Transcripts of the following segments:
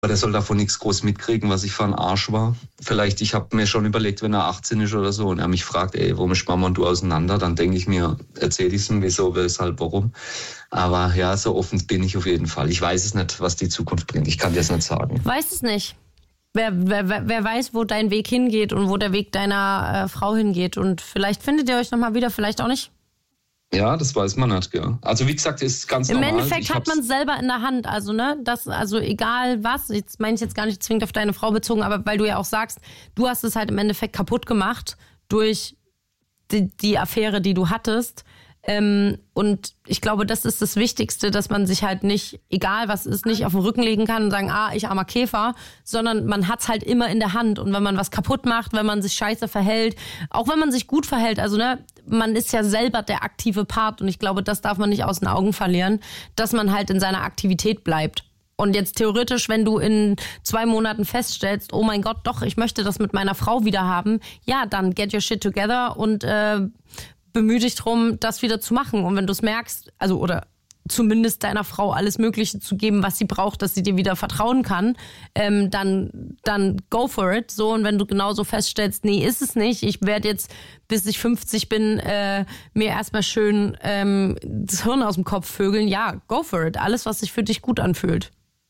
Der soll davon nichts groß mitkriegen, was ich für ein Arsch war. Vielleicht, ich habe mir schon überlegt, wenn er 18 ist oder so und er mich fragt, warum ist Mama und du auseinander, dann denke ich mir, erzähl ich es ihm, wieso, weshalb, warum. Aber ja, so offen bin ich auf jeden Fall. Ich weiß es nicht, was die Zukunft bringt. Ich kann dir es nicht sagen. Weiß es nicht. Wer weiß, wo dein Weg hingeht und wo der Weg deiner Frau hingeht. Und vielleicht findet ihr euch nochmal wieder, vielleicht auch nicht. Ja, das weiß man nicht, ja. Also wie gesagt, ist ganz normal. Im Endeffekt hat man es selber in der Hand, also also egal was, jetzt meine ich jetzt gar nicht zwingend auf deine Frau bezogen, aber weil du ja auch sagst, du hast es halt im Endeffekt kaputt gemacht durch die Affäre, die du hattest. Und ich glaube, das ist das Wichtigste, dass man sich halt nicht, egal was ist, nicht auf den Rücken legen kann und sagen, ich armer Käfer, sondern man hat's halt immer in der Hand. Und wenn man was kaputt macht, wenn man sich scheiße verhält, auch wenn man sich gut verhält, also man ist ja selber der aktive Part und ich glaube, das darf man nicht aus den Augen verlieren, dass man halt in seiner Aktivität bleibt. Und jetzt theoretisch, wenn du in 2 Monaten feststellst, oh mein Gott, doch, ich möchte das mit meiner Frau wieder haben, ja, dann get your shit together und bemühe dich drum, das wieder zu machen. Und wenn du es merkst, also oder zumindest deiner Frau alles Mögliche zu geben, was sie braucht, dass sie dir wieder vertrauen kann, dann go for it. So, und wenn du genauso feststellst, nee, ist es nicht, ich werde jetzt, bis ich 50 bin, mir erstmal schön das Hirn aus dem Kopf vögeln, ja, go for it. Alles, was sich für dich gut anfühlt.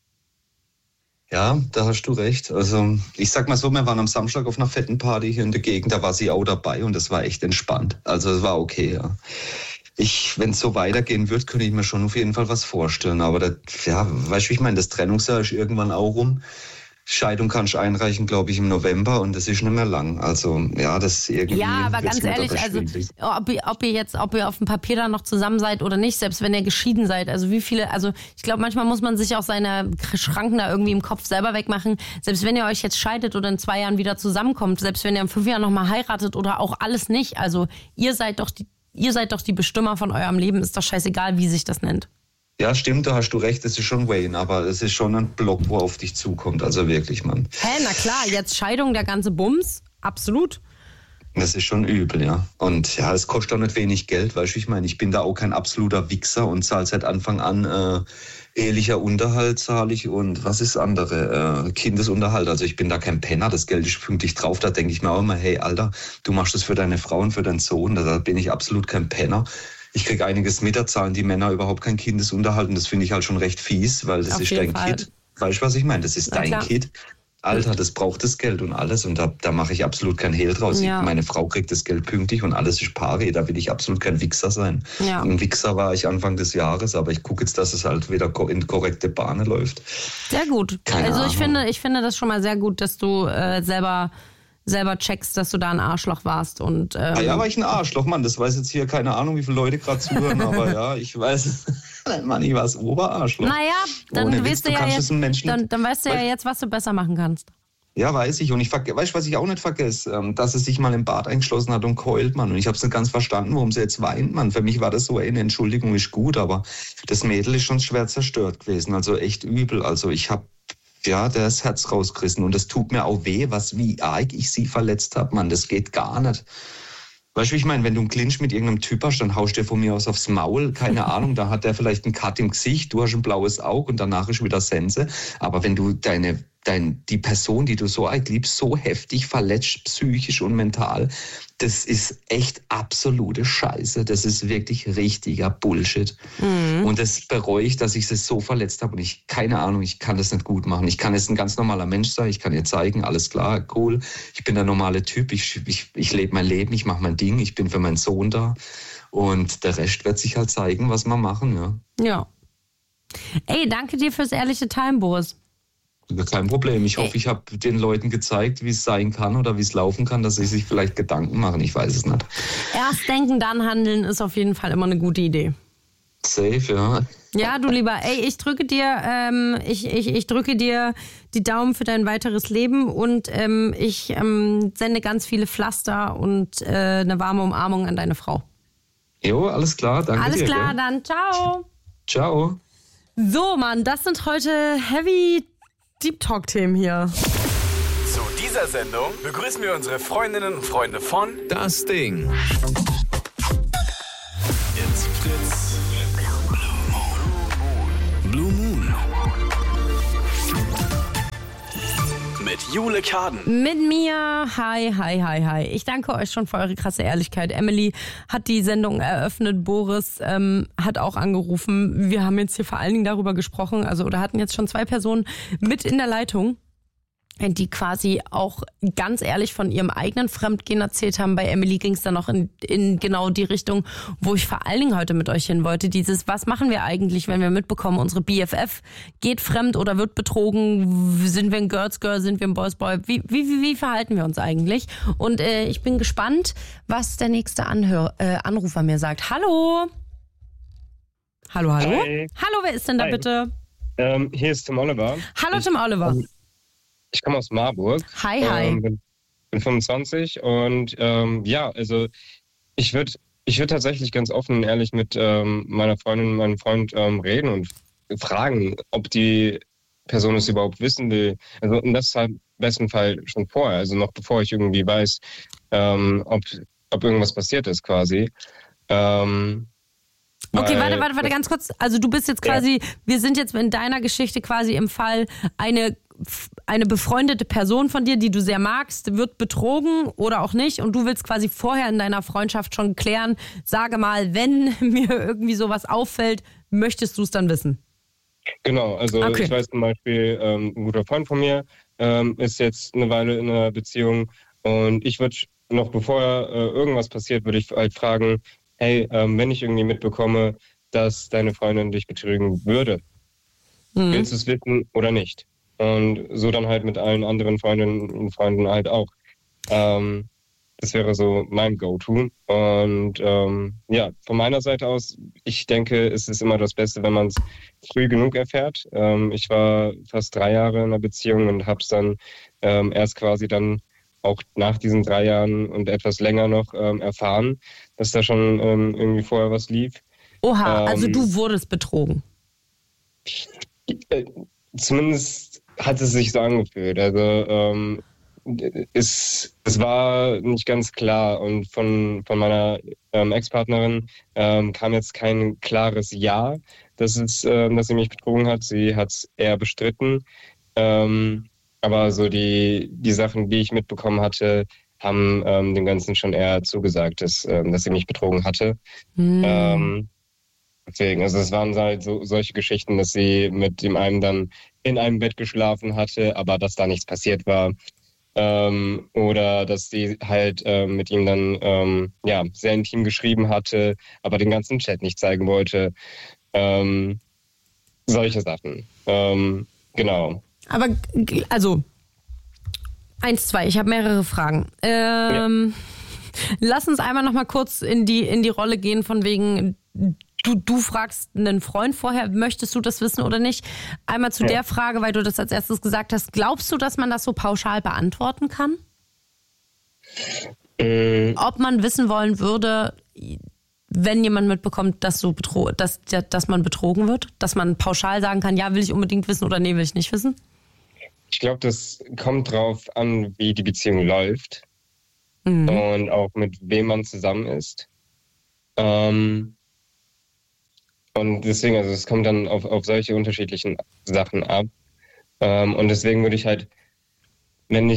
Ja, da hast du recht. Also ich sag mal so, wir waren am Samstag auf einer fetten Party hier in der Gegend, da war sie auch dabei und das war echt entspannt. Also es war okay, ja. Wenn es so weitergehen wird, könnte ich mir schon auf jeden Fall was vorstellen. Aber weißt du, wie ich meine, das Trennungsjahr ist irgendwann auch rum. Scheidung kannst du einreichen, glaube ich, im November und das ist nicht mehr lang. Also ja, das irgendwie. Ja, aber ganz ehrlich, also ob ihr auf dem Papier da noch zusammen seid oder nicht, selbst wenn ihr geschieden seid, also ich glaube, manchmal muss man sich auch seine Schranken da irgendwie im Kopf selber wegmachen. Selbst wenn ihr euch jetzt scheidet oder in 2 Jahren wieder zusammenkommt, selbst wenn ihr in 5 Jahren nochmal heiratet oder auch alles nicht, also ihr seid doch die Bestimmer von eurem Leben, ist doch scheißegal, wie sich das nennt. Ja, stimmt, da hast du recht, das ist schon Wayne, aber es ist schon ein Block, wo auf dich zukommt, also wirklich, Mann. Na klar, jetzt Scheidung, der ganze Bums, absolut. Das ist schon übel, ja. Und ja, es kostet auch nicht wenig Geld, weißt du, ich meine, ich bin da auch kein absoluter Wichser und zahle seit Anfang an ehelicher Unterhalt zahle ich und was ist andere? Kindesunterhalt, also ich bin da kein Penner, das Geld ist pünktlich drauf, da denke ich mir auch immer, hey, Alter, du machst das für deine Frau und für deinen Sohn, da bin ich absolut kein Penner. Ich kriege einiges mit, da zahlen die Männer überhaupt kein Kindesunterhalt und das finde ich halt schon recht fies, weil das ist dein Kind. Weißt du, was ich meine? Das ist dein Kind. Alter, das braucht das Geld und alles und da mache ich absolut kein Hehl draus. Ja. Meine Frau kriegt das Geld pünktlich und alles ist pari, da will ich absolut kein Wichser sein. Ja. Ein Wichser war ich Anfang des Jahres, aber ich gucke jetzt, dass es halt wieder in korrekte Bahnen läuft. Sehr gut. Also ich finde das schon mal sehr gut, dass du selber checkst, dass du da ein Arschloch warst. Und, ja, war ich ein Arschloch, Mann. Das weiß jetzt hier keine Ahnung, wie viele Leute gerade zuhören, aber ja, ich weiß es. Mann, ich war das Oberarschloch. Naja, dann weißt du ja jetzt, was du besser machen kannst. Ja, weiß ich. Und weißt du, was ich auch nicht vergesse? Dass es sich mal im Bad eingeschlossen hat und keult, Mann. Und ich habe es nicht ganz verstanden, warum sie jetzt weint, Mann. Für mich war das so, eine Entschuldigung ist gut, aber das Mädel ist schon schwer zerstört gewesen. Also echt übel. Also ich habe das Herz rausgerissen und das tut mir auch weh, wie arg ich sie verletzt habe, Mann, das geht gar nicht. Weißt du, ich meine, wenn du einen Clinch mit irgendeinem Typ hast, dann haust du dir von mir aus aufs Maul, keine Ahnung, da hat der vielleicht einen Cut im Gesicht, du hast ein blaues Auge und danach ist wieder Sense, aber wenn du die Person, die du so arg liebst, so heftig verletzt, psychisch und mental, das ist echt absolute Scheiße. Das ist wirklich richtiger Bullshit. Mhm. Und das bereue ich, dass ich sie so verletzt habe. Und keine Ahnung, ich kann das nicht gut machen. Ich kann jetzt ein ganz normaler Mensch sein. Ich kann ihr zeigen, alles klar, cool. Ich bin der normale Typ. Ich lebe mein Leben, ich mache mein Ding. Ich bin für meinen Sohn da. Und der Rest wird sich halt zeigen, was wir machen. Ja. Ey, danke dir fürs ehrliche Teilen, Boris. Kein Problem. Ich hoffe, ich habe den Leuten gezeigt, wie es sein kann oder wie es laufen kann, dass sie sich vielleicht Gedanken machen. Ich weiß es nicht. Erst denken, dann handeln ist auf jeden Fall immer eine gute Idee. Safe, ja. Ja, du Lieber. Ey, ich drücke dir, ich drücke dir die Daumen für dein weiteres Leben und ich sende ganz viele Pflaster und eine warme Umarmung an deine Frau. Jo, alles klar. Danke dir. Alles klar, dann. Ciao. Ciao. So, Mann, das sind heute heavy Deep Talk-Themen hier. Zu dieser Sendung begrüßen wir unsere Freundinnen und Freunde von Das Ding. It's Fritz. Blue Moon. mit Jule Karden. Mit mir. Hi. Ich danke euch schon für eure krasse Ehrlichkeit. Emily hat die Sendung eröffnet, Boris hat auch angerufen. Wir haben jetzt hier vor allen Dingen darüber gesprochen, oder hatten jetzt schon 2 Personen mit in der Leitung, die quasi auch ganz ehrlich von ihrem eigenen Fremdgehen erzählt haben. Bei Emily ging es dann noch in genau die Richtung, wo ich vor allen Dingen heute mit euch hin wollte. Was machen wir eigentlich, wenn wir mitbekommen, unsere BFF geht fremd oder wird betrogen? Sind wir ein Girls Girl, sind wir ein Boys Boy? Wie verhalten wir uns eigentlich? Und ich bin gespannt, was der nächste Anrufer mir sagt. Hallo? Hallo? Hi. Hallo, wer ist denn da bitte? Hier ist Tim Oliver. Hallo Tim Oliver. Ich komme aus Marburg. Hi. Bin 25 und ich würde tatsächlich ganz offen und ehrlich mit meiner Freundin und meinem Freund reden und fragen, ob die Person es überhaupt wissen will. Also und das halt im besten Fall schon vorher, also noch bevor ich irgendwie weiß, ob irgendwas passiert ist quasi. Okay, warte ganz kurz. Also du bist jetzt quasi, wir sind jetzt in deiner Geschichte quasi im Fall, eine befreundete Person von dir, die du sehr magst, wird betrogen oder auch nicht und du willst quasi vorher in deiner Freundschaft schon klären, sage mal, wenn mir irgendwie sowas auffällt, möchtest du es dann wissen? Genau, also Okay. Ich weiß zum Beispiel, ein guter Freund von mir ist jetzt eine Weile in einer Beziehung und ich würde noch bevor irgendwas passiert, würde ich halt fragen, hey, wenn ich irgendwie mitbekomme, dass deine Freundin dich betrügen würde, willst du es wissen oder nicht? Und so dann halt mit allen anderen Freundinnen und Freunden halt auch. Das wäre so mein Go-To. Und von meiner Seite aus, ich denke, es ist immer das Beste, wenn man es früh genug erfährt. Ich war fast 3 Jahre in einer Beziehung und habe es dann erst quasi dann auch nach diesen 3 Jahren und etwas länger noch erfahren, dass da schon irgendwie vorher was lief. Oha, also du wurdest betrogen. Zumindest hat es sich so angefühlt. Also es war nicht ganz klar und von meiner Ex-Partnerin kam jetzt kein klares Ja, dass sie mich betrogen hat. Sie hat es eher bestritten. Aber so die Sachen, die ich mitbekommen hatte, haben dem Ganzen schon eher zugesagt, dass sie mich betrogen hatte. Deswegen, also es waren halt solche Geschichten, dass sie mit dem einen dann in einem Bett geschlafen hatte, aber dass da nichts passiert war. Oder dass sie halt mit ihm dann sehr intim geschrieben hatte, aber den ganzen Chat nicht zeigen wollte. Solche Sachen. Genau. Aber, also, 1, 2, ich habe mehrere Fragen. Lass uns einmal noch mal kurz in die Rolle gehen von wegen, du fragst einen Freund vorher, möchtest du das wissen oder nicht? Einmal zu der Frage, weil du das als erstes gesagt hast, glaubst du, dass man das so pauschal beantworten kann? Ob man wissen wollen würde, wenn jemand mitbekommt, dass man betrogen wird? Dass man pauschal sagen kann, ja, will ich unbedingt wissen oder nee, will ich nicht wissen? Ich glaube, das kommt drauf an, wie die Beziehung läuft und auch mit wem man zusammen ist. Und deswegen, also es kommt dann auf solche unterschiedlichen Sachen ab. Und deswegen würde ich halt, bei mir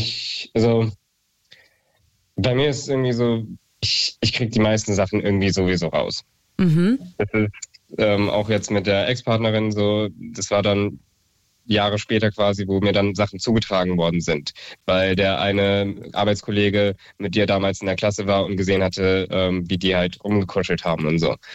ist es irgendwie so, ich kriege die meisten Sachen irgendwie sowieso raus. Das ist auch jetzt mit der Ex-Partnerin so, das war dann Jahre später quasi, wo mir dann Sachen zugetragen worden sind, weil der eine Arbeitskollege mit dir damals in der Klasse war und gesehen hatte, wie die halt rumgekuschelt haben und so.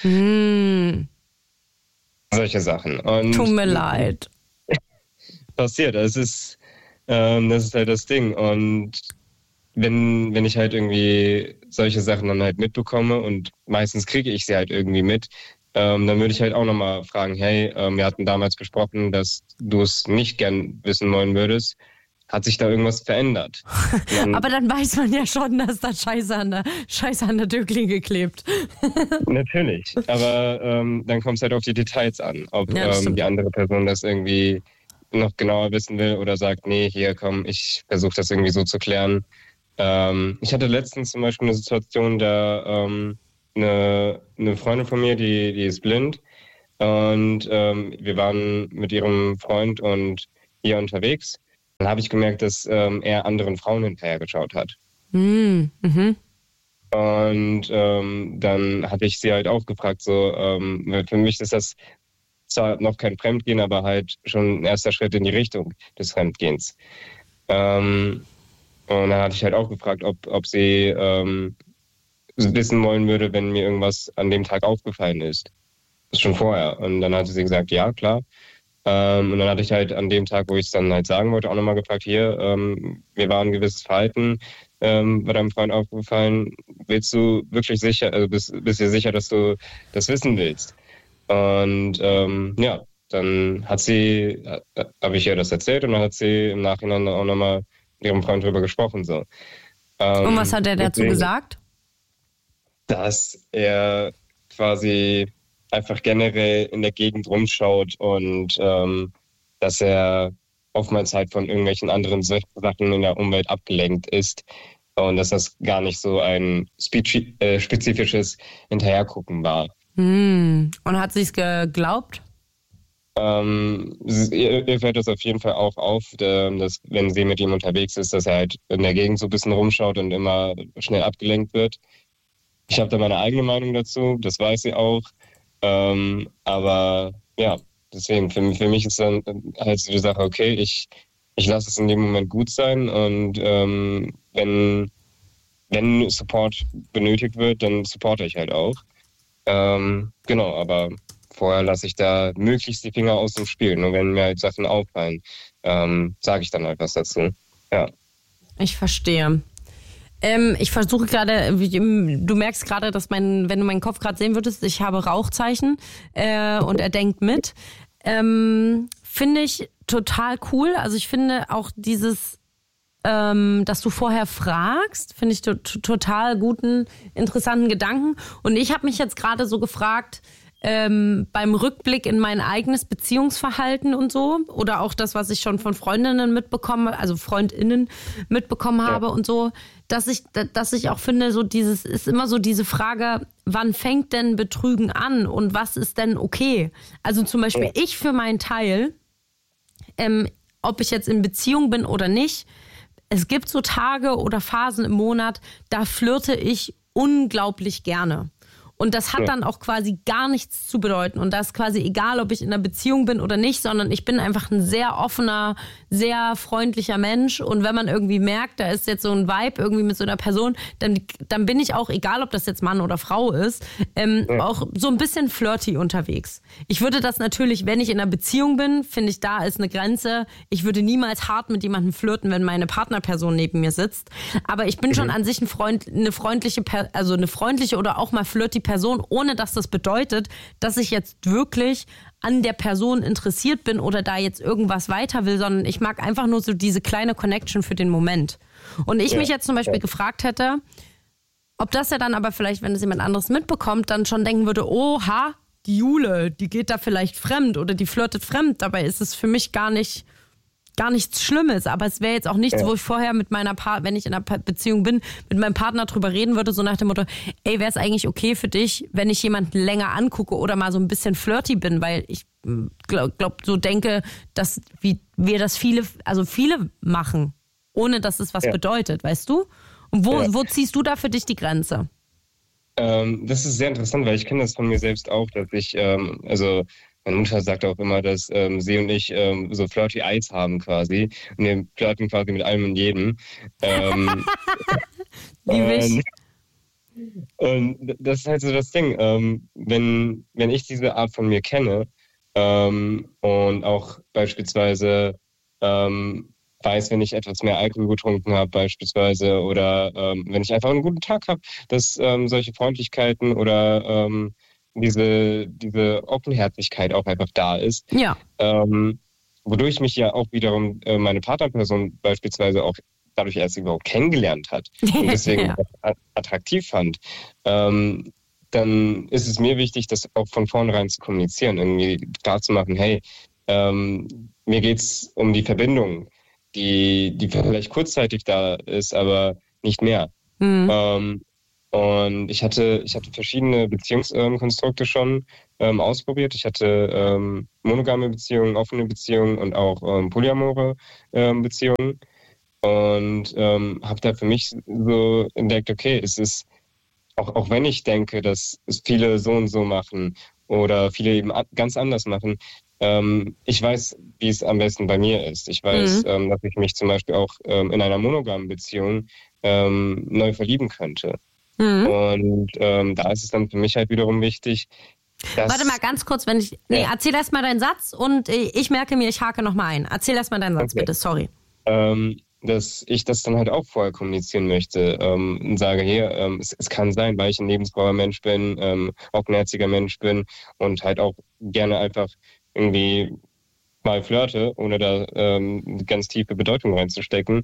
Solche Sachen. Und Tut mir leid. Passiert, das ist halt das Ding. Und wenn ich halt irgendwie solche Sachen dann halt mitbekomme und meistens kriege ich sie halt irgendwie mit, dann würde ich halt auch nochmal fragen, hey, wir hatten damals besprochen, dass du es nicht gern wissen wollen würdest. Hat sich da irgendwas verändert? Aber dann weiß man ja schon, dass da Scheiße an der Türklinke klebt. Natürlich, aber dann kommt es halt auf die Details an, ob die andere Person das irgendwie noch genauer wissen will oder sagt, nee, hier komm, ich versuche das irgendwie so zu klären. Ich hatte letztens zum Beispiel eine Situation, da eine Freundin von mir, die ist blind und wir waren mit ihrem Freund und ihr unterwegs Dann habe ich gemerkt, dass er anderen Frauen hinterhergeschaut hat. Mhm. Und dann hatte ich sie halt auch gefragt, so, für mich ist das zwar noch kein Fremdgehen, aber halt schon ein erster Schritt in die Richtung des Fremdgehens. Und dann hatte ich halt auch gefragt, ob sie wissen wollen würde, wenn mir irgendwas an dem Tag aufgefallen ist. Das ist schon vorher. Und dann hatte sie gesagt, ja, klar. Und dann hatte ich halt an dem Tag, wo ich es dann halt sagen wollte, auch nochmal gefragt, hier, mir war ein gewisses Verhalten bei deinem Freund aufgefallen. Willst du wirklich sicher, also bist dir sicher, dass du das wissen willst? Und ja, dann habe ich ihr das erzählt und dann hat sie im Nachhinein auch nochmal mit ihrem Freund drüber gesprochen. So. Und was hat er dazu gesagt? Dass er quasi einfach generell in der Gegend rumschaut und dass er oftmals halt von irgendwelchen anderen Sachen in der Umwelt abgelenkt ist und dass das gar nicht so ein spezifisches Hinterhergucken war. Und hat sie es geglaubt? Ihr fällt das auf jeden Fall auch auf, dass wenn sie mit ihm unterwegs ist, dass er halt in der Gegend so ein bisschen rumschaut und immer schnell abgelenkt wird. Ich habe da meine eigene Meinung dazu, das weiß sie auch. Aber ja, deswegen, für mich ist dann halt so die Sache, okay, ich lasse es in dem Moment gut sein und wenn Support benötigt wird, dann supporte ich halt auch. Genau, aber vorher lasse ich da möglichst die Finger aus dem Spiel. Nur wenn mir halt Sachen auffallen, sage ich dann halt was dazu. Ja. Ich verstehe. Ich versuche gerade, du merkst gerade, dass wenn du meinen Kopf gerade sehen würdest, ich habe Rauchzeichen und er denkt mit. Finde ich total cool. Also ich finde auch dieses, dass du vorher fragst, finde ich total guten, interessanten Gedanken. Und ich habe mich jetzt gerade so gefragt, beim Rückblick in mein eigenes Beziehungsverhalten und so oder auch das, was ich schon von Freundinnen mitbekomme, also FreundInnen mitbekommen habe und so, dass ich auch finde, so dieses ist immer so diese Frage, wann fängt denn Betrügen an und was ist denn okay? Also zum Beispiel ich für meinen Teil, ob ich jetzt in Beziehung bin oder nicht, es gibt so Tage oder Phasen im Monat, da flirte ich unglaublich gerne. Und das hat dann auch quasi gar nichts zu bedeuten. Und das ist quasi egal, ob ich in einer Beziehung bin oder nicht, sondern ich bin einfach ein sehr offener, sehr freundlicher Mensch. Und wenn man irgendwie merkt, da ist jetzt so ein Vibe irgendwie mit so einer Person, dann bin ich auch, egal ob das jetzt Mann oder Frau ist, auch so ein bisschen flirty unterwegs. Ich würde das natürlich, wenn ich in einer Beziehung bin, finde ich, da ist eine Grenze. Ich würde niemals hart mit jemandem flirten, wenn meine Partnerperson neben mir sitzt. Aber ich bin schon an sich eine freundliche oder auch mal flirty Person, ohne dass das bedeutet, dass ich jetzt wirklich an der Person interessiert bin oder da jetzt irgendwas weiter will, sondern ich mag einfach nur so diese kleine Connection für den Moment. Und ich mich jetzt zum Beispiel gefragt hätte, ob das ja dann aber vielleicht, wenn es jemand anderes mitbekommt, dann schon denken würde, oha, die Jule, die geht da vielleicht fremd oder die flirtet fremd. Dabei ist es für mich gar nichts Schlimmes, aber es wäre jetzt auch nichts, wo ich vorher mit wenn ich in einer Beziehung bin, mit meinem Partner drüber reden würde, so nach dem Motto, ey, wäre es eigentlich okay für dich, wenn ich jemanden länger angucke oder mal so ein bisschen flirty bin, weil ich so denke, dass wir das viele machen, ohne dass es was bedeutet, weißt du? Und wo ziehst du da für dich die Grenze? Das ist sehr interessant, weil ich kenne das von mir selbst auch, dass ich, meine Mutter sagt auch immer, dass sie und ich so flirty Eyes haben quasi. Und wir flirten quasi mit allem und jedem. Und das ist halt so das Ding. Wenn ich diese Art von mir kenne und auch beispielsweise weiß, wenn ich etwas mehr Alkohol getrunken habe beispielsweise oder wenn ich einfach einen guten Tag habe, dass solche Freundlichkeiten oder diese Offenherzigkeit auch einfach da ist. Ja. Wodurch mich ja auch wiederum meine Partnerperson beispielsweise auch dadurch erst überhaupt kennengelernt hat und deswegen attraktiv fand. Dann ist es mir wichtig, das auch von vornherein zu kommunizieren, irgendwie klar zu machen, hey, mir geht's um die Verbindung, die vielleicht kurzzeitig da ist, aber nicht mehr. Und ich hatte verschiedene Beziehungskonstrukte schon ausprobiert. Ich hatte monogame Beziehungen, offene Beziehungen und auch polyamore Beziehungen. Und habe da für mich so entdeckt, okay, es ist, auch wenn ich denke, dass es viele so und so machen oder viele eben ganz anders machen, ich weiß, wie es am besten bei mir ist. Ich weiß, dass ich mich zum Beispiel auch in einer monogamen Beziehung neu verlieben könnte. Und da ist es dann für mich halt wiederum wichtig, dass... Warte mal ganz kurz, erzähl erst mal deinen Satz und ich merke mir, ich hake nochmal ein. Erzähl erst mal deinen Satz, bitte, sorry. Dass ich das dann halt auch vorher kommunizieren möchte und sage, hier, es kann sein, weil ich ein lebensfroher Mensch bin, offenherziger Mensch bin und halt auch gerne einfach irgendwie mal flirte, ohne da ganz tiefe Bedeutung reinzustecken,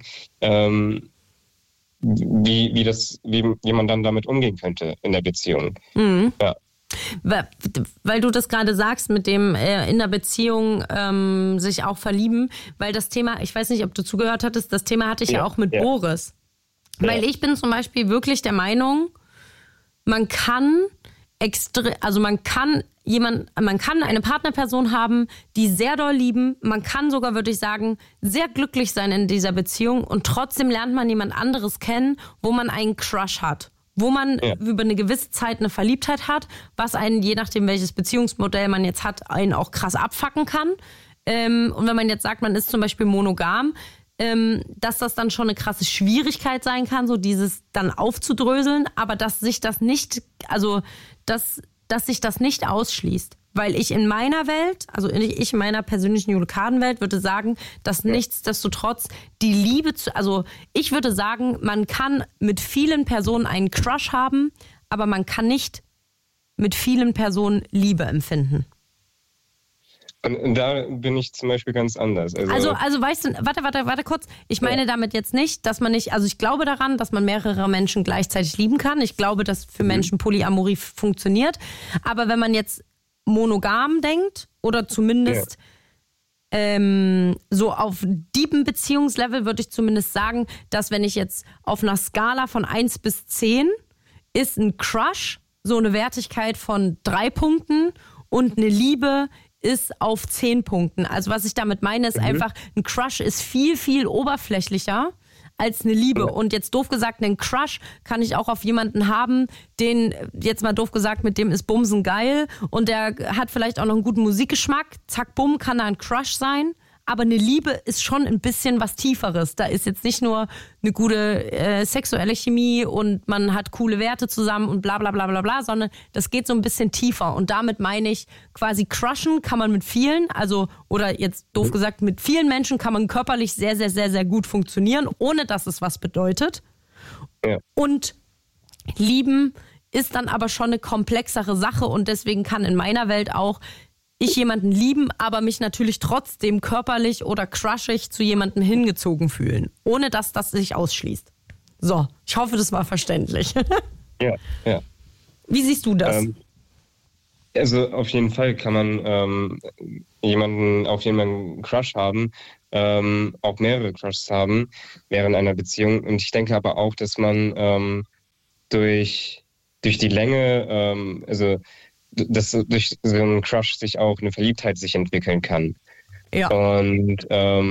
wie man dann damit umgehen könnte in der Beziehung. Ja. Weil du das gerade sagst, mit dem in der Beziehung sich auch verlieben, weil das Thema, ich weiß nicht, ob du zugehört hattest, das Thema hatte ich ja auch mit Boris. Ja. Weil ich bin zum Beispiel wirklich der Meinung, man kann eine Partnerperson haben, die sehr doll lieben. Man kann sogar, würde ich sagen, sehr glücklich sein in dieser Beziehung und trotzdem lernt man jemand anderes kennen, wo man einen Crush hat. Wo man über eine gewisse Zeit eine Verliebtheit hat, was einen, je nachdem welches Beziehungsmodell man jetzt hat, einen auch krass abfacken kann. Und wenn man jetzt sagt, man ist zum Beispiel monogam, dass das dann schon eine krasse Schwierigkeit sein kann, so dieses dann aufzudröseln, aber dass sich das nicht, also dass sich das nicht ausschließt. Weil ich in meiner Welt, also ich in meiner persönlichen Julikadenwelt würde sagen, dass nichtsdestotrotz die Liebe also ich würde sagen, man kann mit vielen Personen einen Crush haben, aber man kann nicht mit vielen Personen Liebe empfinden. Und da bin ich zum Beispiel ganz anders. Also weißt du, warte kurz. Ich meine damit jetzt nicht, dass man nicht, also ich glaube daran, dass man mehrere Menschen gleichzeitig lieben kann. Ich glaube, dass für Menschen Polyamorie funktioniert. Aber wenn man jetzt monogam denkt oder zumindest so auf deepen Beziehungslevel würde ich zumindest sagen, dass wenn ich jetzt auf einer Skala von 1 bis 10 ist ein Crush so eine Wertigkeit von 3 Punkten und eine Liebe ist auf 10 Punkten. Also was ich damit meine, ist einfach, ein Crush ist viel, viel oberflächlicher als eine Liebe. Und jetzt doof gesagt, einen Crush kann ich auch auf jemanden haben, den, jetzt mal doof gesagt, mit dem ist Bumsen geil und der hat vielleicht auch noch einen guten Musikgeschmack. Zack, bumm, kann da ein Crush sein. Aber eine Liebe ist schon ein bisschen was Tieferes. Da ist jetzt nicht nur eine gute sexuelle Chemie und man hat coole Werte zusammen und bla bla bla bla bla, sondern das geht so ein bisschen tiefer. Und damit meine ich, quasi crushen kann man mit vielen, also oder jetzt doof gesagt, mit vielen Menschen kann man körperlich sehr, sehr, sehr, sehr gut funktionieren, ohne dass es was bedeutet. Ja. Und lieben ist dann aber schon eine komplexere Sache und deswegen kann in meiner Welt auch ich jemanden lieben, aber mich natürlich trotzdem körperlich oder crushig zu jemandem hingezogen fühlen, ohne dass das sich ausschließt. So, ich hoffe, das war verständlich. Ja. Wie siehst du das? Also auf jeden Fall kann man jemanden, auf den man einen Crush haben, auch mehrere Crushs haben während einer Beziehung. Und ich denke aber auch, dass man durch die Länge, dass durch so einen Crush sich auch eine Verliebtheit sich entwickeln kann. Ja. Und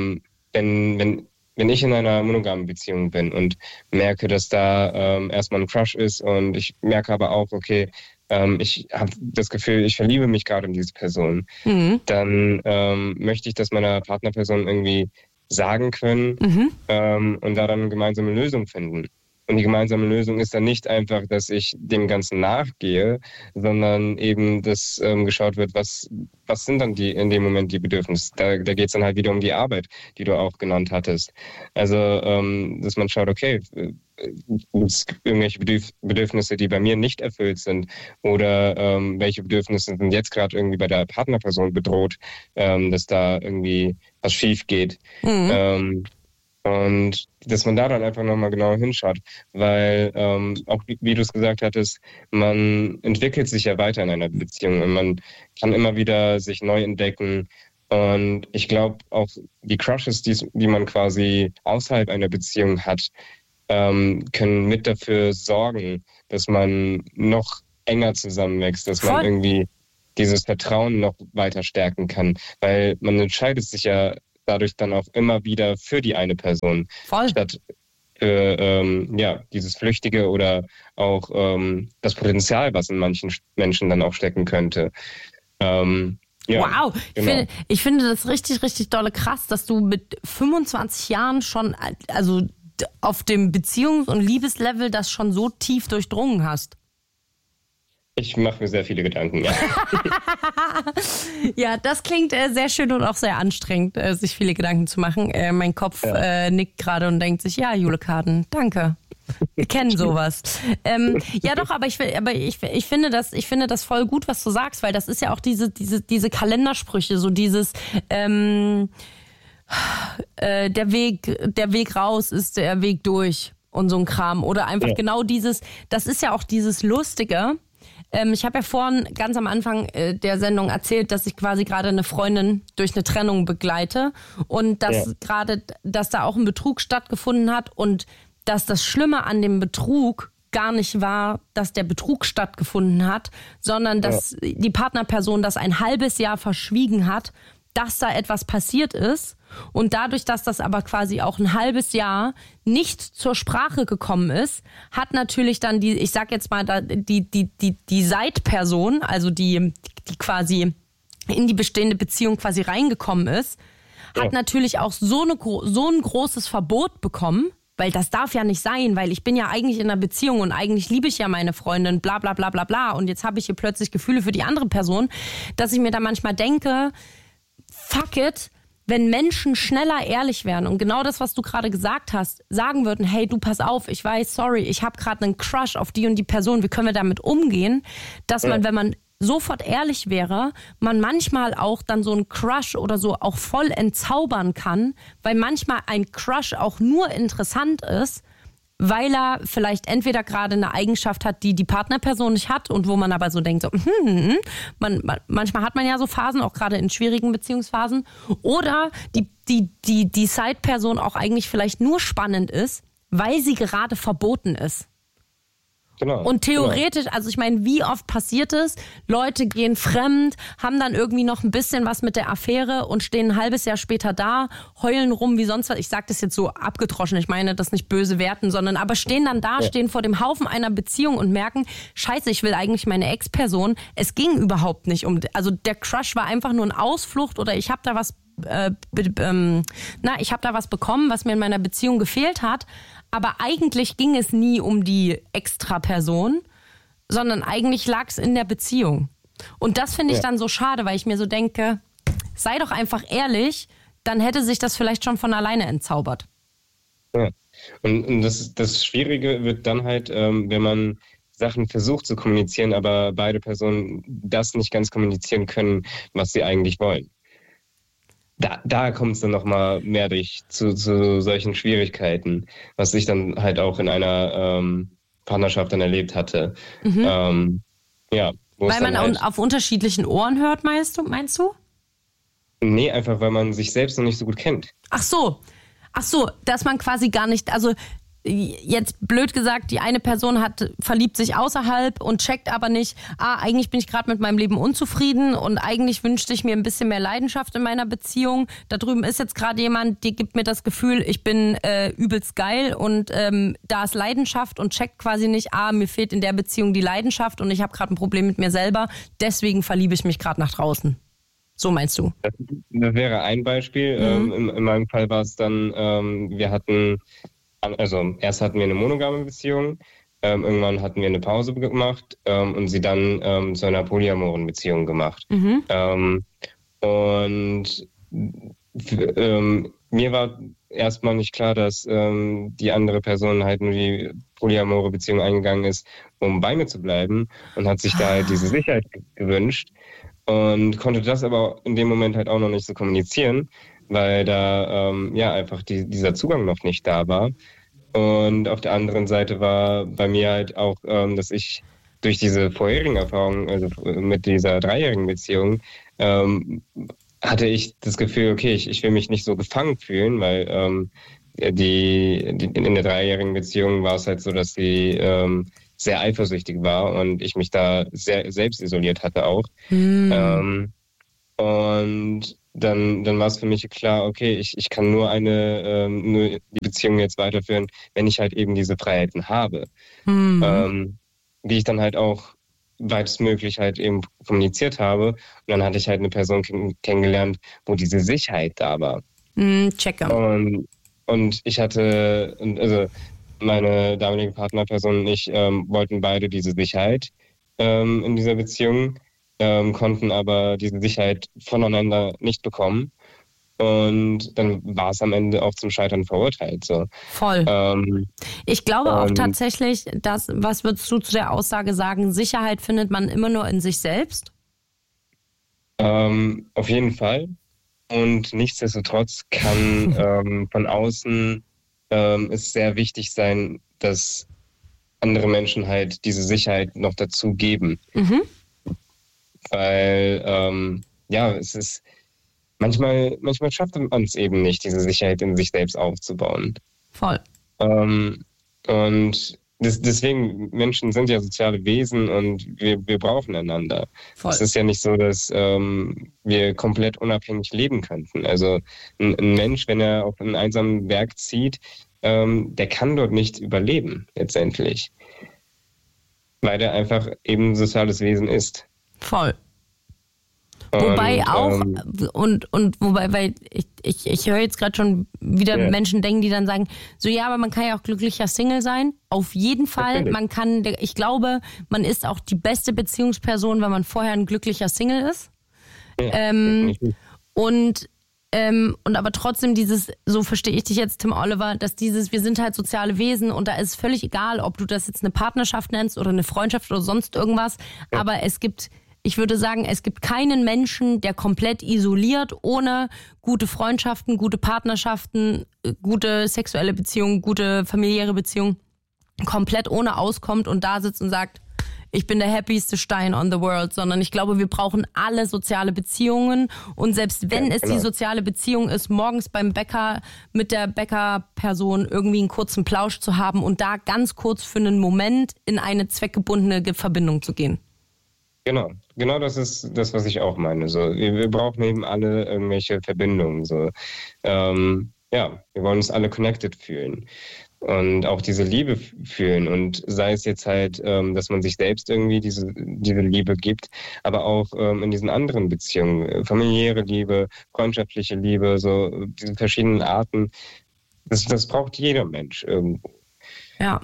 wenn ich in einer monogamen Beziehung bin und merke, dass da erstmal ein Crush ist und ich merke aber auch, okay, ich habe das Gefühl, ich verliebe mich gerade in diese Person, dann möchte ich das meiner Partnerperson irgendwie sagen können und da dann eine gemeinsame Lösung finden. Und die gemeinsame Lösung ist dann nicht einfach, dass ich dem Ganzen nachgehe, sondern eben, dass geschaut wird, was sind dann in dem Moment die Bedürfnisse. Da geht es dann halt wieder um die Arbeit, die du auch genannt hattest. Also, dass man schaut, okay, es gibt irgendwelche Bedürfnisse, die bei mir nicht erfüllt sind oder welche Bedürfnisse sind jetzt gerade irgendwie bei der Partnerperson bedroht, dass da irgendwie was schief geht. Und dass man da dann einfach nochmal genauer hinschaut, weil auch wie du es gesagt hattest, man entwickelt sich ja weiter in einer Beziehung und man kann immer wieder sich neu entdecken. Und ich glaube auch die Crushes, die man quasi außerhalb einer Beziehung hat, können mit dafür sorgen, dass man noch enger zusammenwächst, dass man irgendwie dieses Vertrauen noch weiter stärken kann. Weil man entscheidet sich ja dadurch dann auch immer wieder für die eine Person. Statt für dieses Flüchtige oder auch das Potenzial, was in manchen Menschen dann auch stecken könnte. Wow, genau. Ich finde das richtig, richtig dolle krass, dass du mit 25 Jahren schon, also auf dem Beziehungs- und Liebeslevel das schon so tief durchdrungen hast. Ich mache mir sehr viele Gedanken, ja. Ja, das klingt sehr schön und auch sehr anstrengend, sich viele Gedanken zu machen. Mein Kopf nickt gerade und denkt sich, ja, Jule Karden, danke. Wir kennen sowas. Ja, doch, aber ich finde das voll gut, was du sagst, weil das ist ja auch diese Kalendersprüche, so dieses der Weg raus ist der Weg durch und so ein Kram. Oder einfach genau das ist ja auch dieses Lustige. Ich habe ja vorhin ganz am Anfang der Sendung erzählt, dass ich quasi gerade eine Freundin durch eine Trennung begleite und dass dass da auch ein Betrug stattgefunden hat und dass das Schlimme an dem Betrug gar nicht war, dass der Betrug stattgefunden hat, sondern dass die Partnerperson das ein halbes Jahr verschwiegen hat, dass da etwas passiert ist. Und dadurch, dass das aber quasi auch ein halbes Jahr nicht zur Sprache gekommen ist, hat natürlich dann ich sag jetzt mal, die Seitperson, also die quasi in die bestehende Beziehung quasi reingekommen ist, hat natürlich auch so ein großes Verbot bekommen, weil das darf ja nicht sein, weil ich bin ja eigentlich in einer Beziehung und eigentlich liebe ich ja meine Freundin, bla bla bla bla bla. Und jetzt habe ich hier plötzlich Gefühle für die andere Person, dass ich mir da manchmal denke, fuck it, wenn Menschen schneller ehrlich wären und genau das, was du gerade gesagt hast, sagen würden, hey, du pass auf, ich weiß, sorry, ich habe gerade einen Crush auf die und die Person, wie können wir damit umgehen, dass man, wenn man sofort ehrlich wäre, man manchmal auch dann so einen Crush oder so auch voll entzaubern kann, weil manchmal ein Crush auch nur interessant ist, weil er vielleicht entweder gerade eine Eigenschaft hat, die Partnerperson nicht hat und wo man aber so denkt, so, manchmal hat man ja so Phasen, auch gerade in schwierigen Beziehungsphasen, oder die Side-Person auch eigentlich vielleicht nur spannend ist, weil sie gerade verboten ist. Genau. Und theoretisch, also ich meine, wie oft passiert es? Leute gehen fremd, haben dann irgendwie noch ein bisschen was mit der Affäre und stehen ein halbes Jahr später da, heulen rum wie sonst was. Ich sage das jetzt so abgedroschen, ich meine das nicht böse werten, sondern aber stehen dann da, stehen vor dem Haufen einer Beziehung und merken, scheiße, ich will eigentlich meine Ex-Person. Es ging überhaupt nicht also der Crush war einfach nur eine Ausflucht oder ich habe da was ich habe da was bekommen, was mir in meiner Beziehung gefehlt hat. Aber eigentlich ging es nie um die Extra-Person, sondern eigentlich lag es in der Beziehung. Und das finde ich dann so schade, weil ich mir so denke, sei doch einfach ehrlich, dann hätte sich das vielleicht schon von alleine entzaubert. Ja. Und das Schwierige wird dann halt, wenn man Sachen versucht zu kommunizieren, aber beide Personen das nicht ganz kommunizieren können, was sie eigentlich wollen. Da kommt es dann nochmal mehr zu solchen Schwierigkeiten, was ich dann halt auch in einer Partnerschaft dann erlebt hatte. Mhm. Weil man halt auf unterschiedlichen Ohren hört, meinst du? Nee, einfach weil man sich selbst noch nicht so gut kennt. Ach so, dass man quasi gar nicht, also jetzt blöd gesagt, die eine Person verliebt sich außerhalb und checkt aber nicht, eigentlich bin ich gerade mit meinem Leben unzufrieden und eigentlich wünschte ich mir ein bisschen mehr Leidenschaft in meiner Beziehung. Da drüben ist jetzt gerade jemand, der gibt mir das Gefühl, ich bin übelst geil und da ist Leidenschaft und checkt quasi nicht, mir fehlt in der Beziehung die Leidenschaft und ich habe gerade ein Problem mit mir selber, deswegen verliebe ich mich gerade nach draußen. So meinst du? Das wäre ein Beispiel. In meinem Fall war es dann, erst hatten wir eine monogame Beziehung, irgendwann hatten wir eine Pause gemacht und sie dann zu einer polyamoren Beziehung gemacht. Und mir war erstmal nicht klar, dass die andere Person halt nur die polyamore Beziehung eingegangen ist, um bei mir zu bleiben und hat sich da halt diese Sicherheit gewünscht und konnte das aber in dem Moment halt auch noch nicht so kommunizieren, weil da einfach dieser Zugang noch nicht da war. Und auf der anderen Seite war bei mir halt auch, dass ich durch diese vorherigen Erfahrungen, also mit dieser 3-jährigen Beziehung, hatte ich das Gefühl, okay, ich will mich nicht so gefangen fühlen, weil in der 3-jährigen Beziehung war es halt so, dass sie sehr eifersüchtig war und ich mich da sehr selbst isoliert hatte auch. Und dann war es für mich klar, okay, ich kann nur nur die Beziehung jetzt weiterführen, wenn ich halt eben diese Freiheiten habe. Die ich dann halt auch weitestmöglich halt eben kommuniziert habe. Und dann hatte ich halt eine Person kennengelernt, wo diese Sicherheit da war. Checke. Und ich hatte, also meine damalige Partnerperson und ich wollten beide diese Sicherheit in dieser Beziehung, konnten aber diese Sicherheit voneinander nicht bekommen. Und dann war es am Ende auch zum Scheitern verurteilt. So. Voll. Ich glaube auch tatsächlich, was würdest du zu der Aussage sagen, Sicherheit findet man immer nur in sich selbst? Auf jeden Fall. Und nichtsdestotrotz kann von außen es sehr wichtig sein, dass andere Menschen halt diese Sicherheit noch dazu geben. Weil, es ist manchmal schafft man es eben nicht, diese Sicherheit in sich selbst aufzubauen. Voll. Und deswegen, Menschen sind ja soziale Wesen und wir brauchen einander. Voll. Es ist ja nicht so, dass wir komplett unabhängig leben könnten. Also ein Mensch, wenn er auf einen einsamen Berg zieht, der kann dort nicht überleben, letztendlich. Weil er einfach eben ein soziales Wesen ist. Voll. Wobei auch, wobei, weil ich höre jetzt gerade schon wieder Menschen denken, die dann sagen, so ja, aber man kann ja auch glücklicher Single sein. Auf jeden Fall, ich glaube, man ist auch die beste Beziehungsperson, wenn man vorher ein glücklicher Single ist. Ja, und aber trotzdem so verstehe ich dich jetzt, Tim Oliver, dass wir sind halt soziale Wesen und da ist völlig egal, ob du das jetzt eine Partnerschaft nennst oder eine Freundschaft oder sonst irgendwas, aber ich würde sagen, es gibt keinen Menschen, der komplett isoliert, ohne gute Freundschaften, gute Partnerschaften, gute sexuelle Beziehungen, gute familiäre Beziehungen, komplett ohne auskommt und da sitzt und sagt, ich bin der happieste Stein on the world, sondern ich glaube, wir brauchen alle soziale Beziehungen und selbst wenn es die soziale Beziehung ist, morgens beim Bäcker mit der Bäckerperson irgendwie einen kurzen Plausch zu haben und da ganz kurz für einen Moment in eine zweckgebundene Verbindung zu gehen. Genau das ist das, was ich auch meine. So, wir brauchen eben alle irgendwelche Verbindungen. So. Wir wollen uns alle connected fühlen und auch diese Liebe fühlen. Und sei es jetzt halt, dass man sich selbst irgendwie diese Liebe gibt, aber auch in diesen anderen Beziehungen, familiäre Liebe, freundschaftliche Liebe, so diese verschiedenen Arten, das braucht jeder Mensch irgendwo. Ja.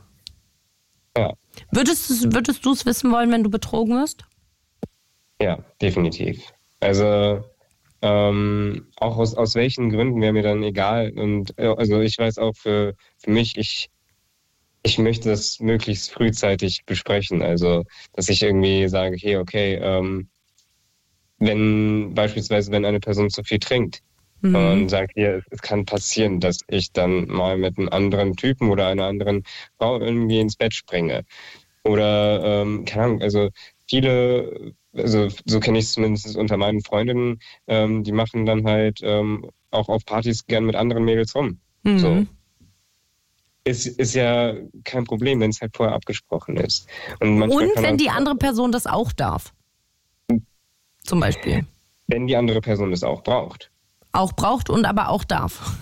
Würdest du es wissen wollen, wenn du betrogen wirst? Ja, definitiv. Also auch aus welchen Gründen wäre mir dann egal. Und also ich weiß auch für mich, ich möchte das möglichst frühzeitig besprechen. Also dass ich irgendwie sage, okay, wenn eine Person zu viel trinkt und sagt, hier, es kann passieren, dass ich dann mal mit einem anderen Typen oder einer anderen Frau irgendwie ins Bett springe. Oder, keine Ahnung, also viele, also so kenne ich es zumindest unter meinen Freundinnen, die machen dann halt auch auf Partys gern mit anderen Mädels rum. So. Ist ja kein Problem, wenn es halt vorher abgesprochen ist. Und wenn die andere Person das auch darf. Zum Beispiel. Wenn die andere Person es auch braucht. Auch braucht und aber auch darf.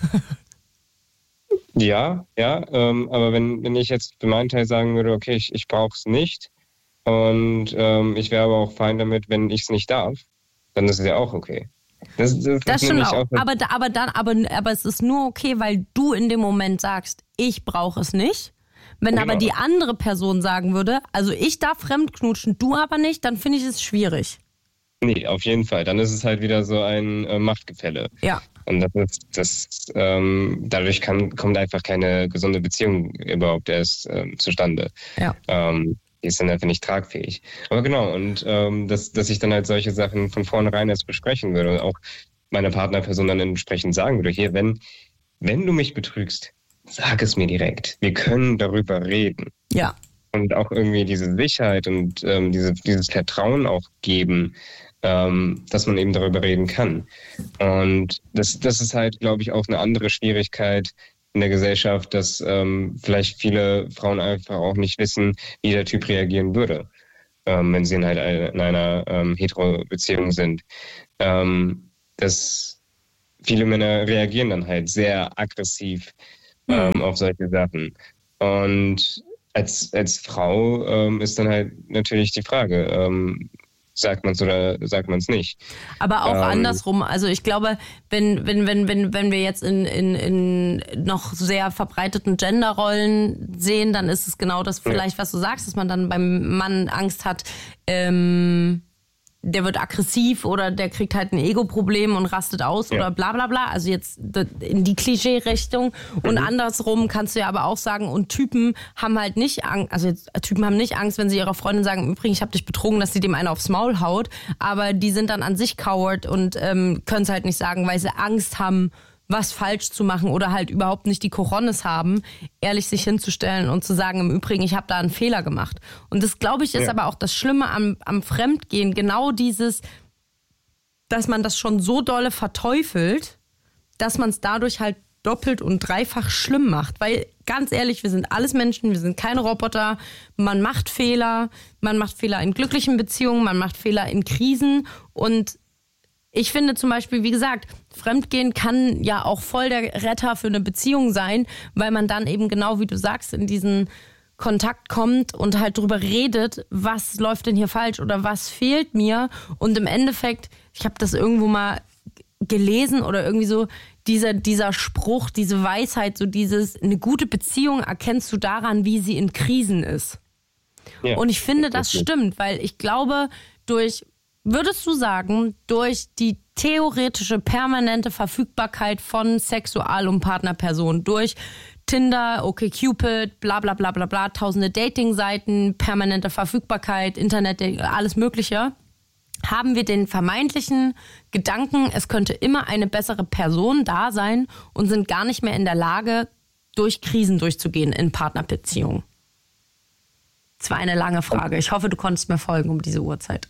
Ja, aber wenn ich jetzt für meinen Teil sagen würde, okay, ich brauche es nicht und ich wäre aber auch fein damit, wenn ich es nicht darf, dann ist es ja auch okay. Das stimmt auch. Aber es ist nur okay, weil du in dem Moment sagst, ich brauche es nicht. Wenn aber die andere Person sagen würde, also ich darf fremdknutschen, du aber nicht, dann finde ich es schwierig. Nee, auf jeden Fall. Dann ist es halt wieder so ein Machtgefälle. Ja. Und dadurch kommt einfach keine gesunde Beziehung überhaupt erst zustande. Ja. Die ist dann einfach nicht tragfähig. Aber genau, und dass ich dann halt solche Sachen von vornherein erst besprechen würde und auch meiner Partnerperson dann entsprechend sagen würde, hier, wenn du mich betrügst, sag es mir direkt. Wir können darüber reden. Ja. Und auch irgendwie diese Sicherheit und dieses Vertrauen auch geben, dass man eben darüber reden kann. Und das ist halt, glaube ich, auch eine andere Schwierigkeit, in der Gesellschaft, dass vielleicht viele Frauen einfach auch nicht wissen, wie der Typ reagieren würde, wenn sie in einer Hetero-Beziehung sind. Dass viele Männer reagieren dann halt sehr aggressiv auf solche Sachen. Und als Frau ist dann halt natürlich die Frage, sagt man es oder sagt man es nicht? Aber auch andersrum. Also ich glaube, wenn wir jetzt in noch sehr verbreiteten Genderrollen sehen, dann ist es genau das vielleicht, was du sagst, dass man dann beim Mann Angst hat, der wird aggressiv oder der kriegt halt ein Ego-Problem und rastet aus oder bla bla bla. Also jetzt in die Klischee-Richtung. Und andersrum kannst du ja aber auch sagen, und Typen haben halt nicht Angst, also Typen haben nicht Angst, wenn sie ihrer Freundin sagen, im Übrigen, ich habe dich betrogen, dass sie dem einen aufs Maul haut. Aber die sind dann an sich coward und können es halt nicht sagen, weil sie Angst haben, was falsch zu machen oder halt überhaupt nicht die Cojones haben, ehrlich sich hinzustellen und zu sagen, im Übrigen, ich habe da einen Fehler gemacht. Und das, glaube ich, ist aber auch das Schlimme am Fremdgehen, genau dieses, dass man das schon so dolle verteufelt, dass man es dadurch halt doppelt und dreifach schlimm macht. Weil, ganz ehrlich, wir sind alles Menschen, wir sind keine Roboter, man macht Fehler in glücklichen Beziehungen, man macht Fehler in Krisen und ich finde zum Beispiel, wie gesagt, Fremdgehen kann ja auch voll der Retter für eine Beziehung sein, weil man dann eben genau, wie du sagst, in diesen Kontakt kommt und halt drüber redet, was läuft denn hier falsch oder was fehlt mir. Und im Endeffekt, ich habe das irgendwo mal gelesen oder irgendwie so, dieser Spruch, diese Weisheit, so dieses, eine gute Beziehung erkennst du daran, wie sie in Krisen ist. Ja, und ich finde, das stimmt, weil ich glaube, würdest du sagen, durch die theoretische permanente Verfügbarkeit von Sexual- und Partnerpersonen, durch Tinder, OkCupid, bla bla bla bla bla, tausende Dating-Seiten, permanente Verfügbarkeit, Internet, alles Mögliche, haben wir den vermeintlichen Gedanken, es könnte immer eine bessere Person da sein und sind gar nicht mehr in der Lage, durch Krisen durchzugehen in Partnerbeziehungen? Das war eine lange Frage. Ich hoffe, du konntest mir folgen um diese Uhrzeit.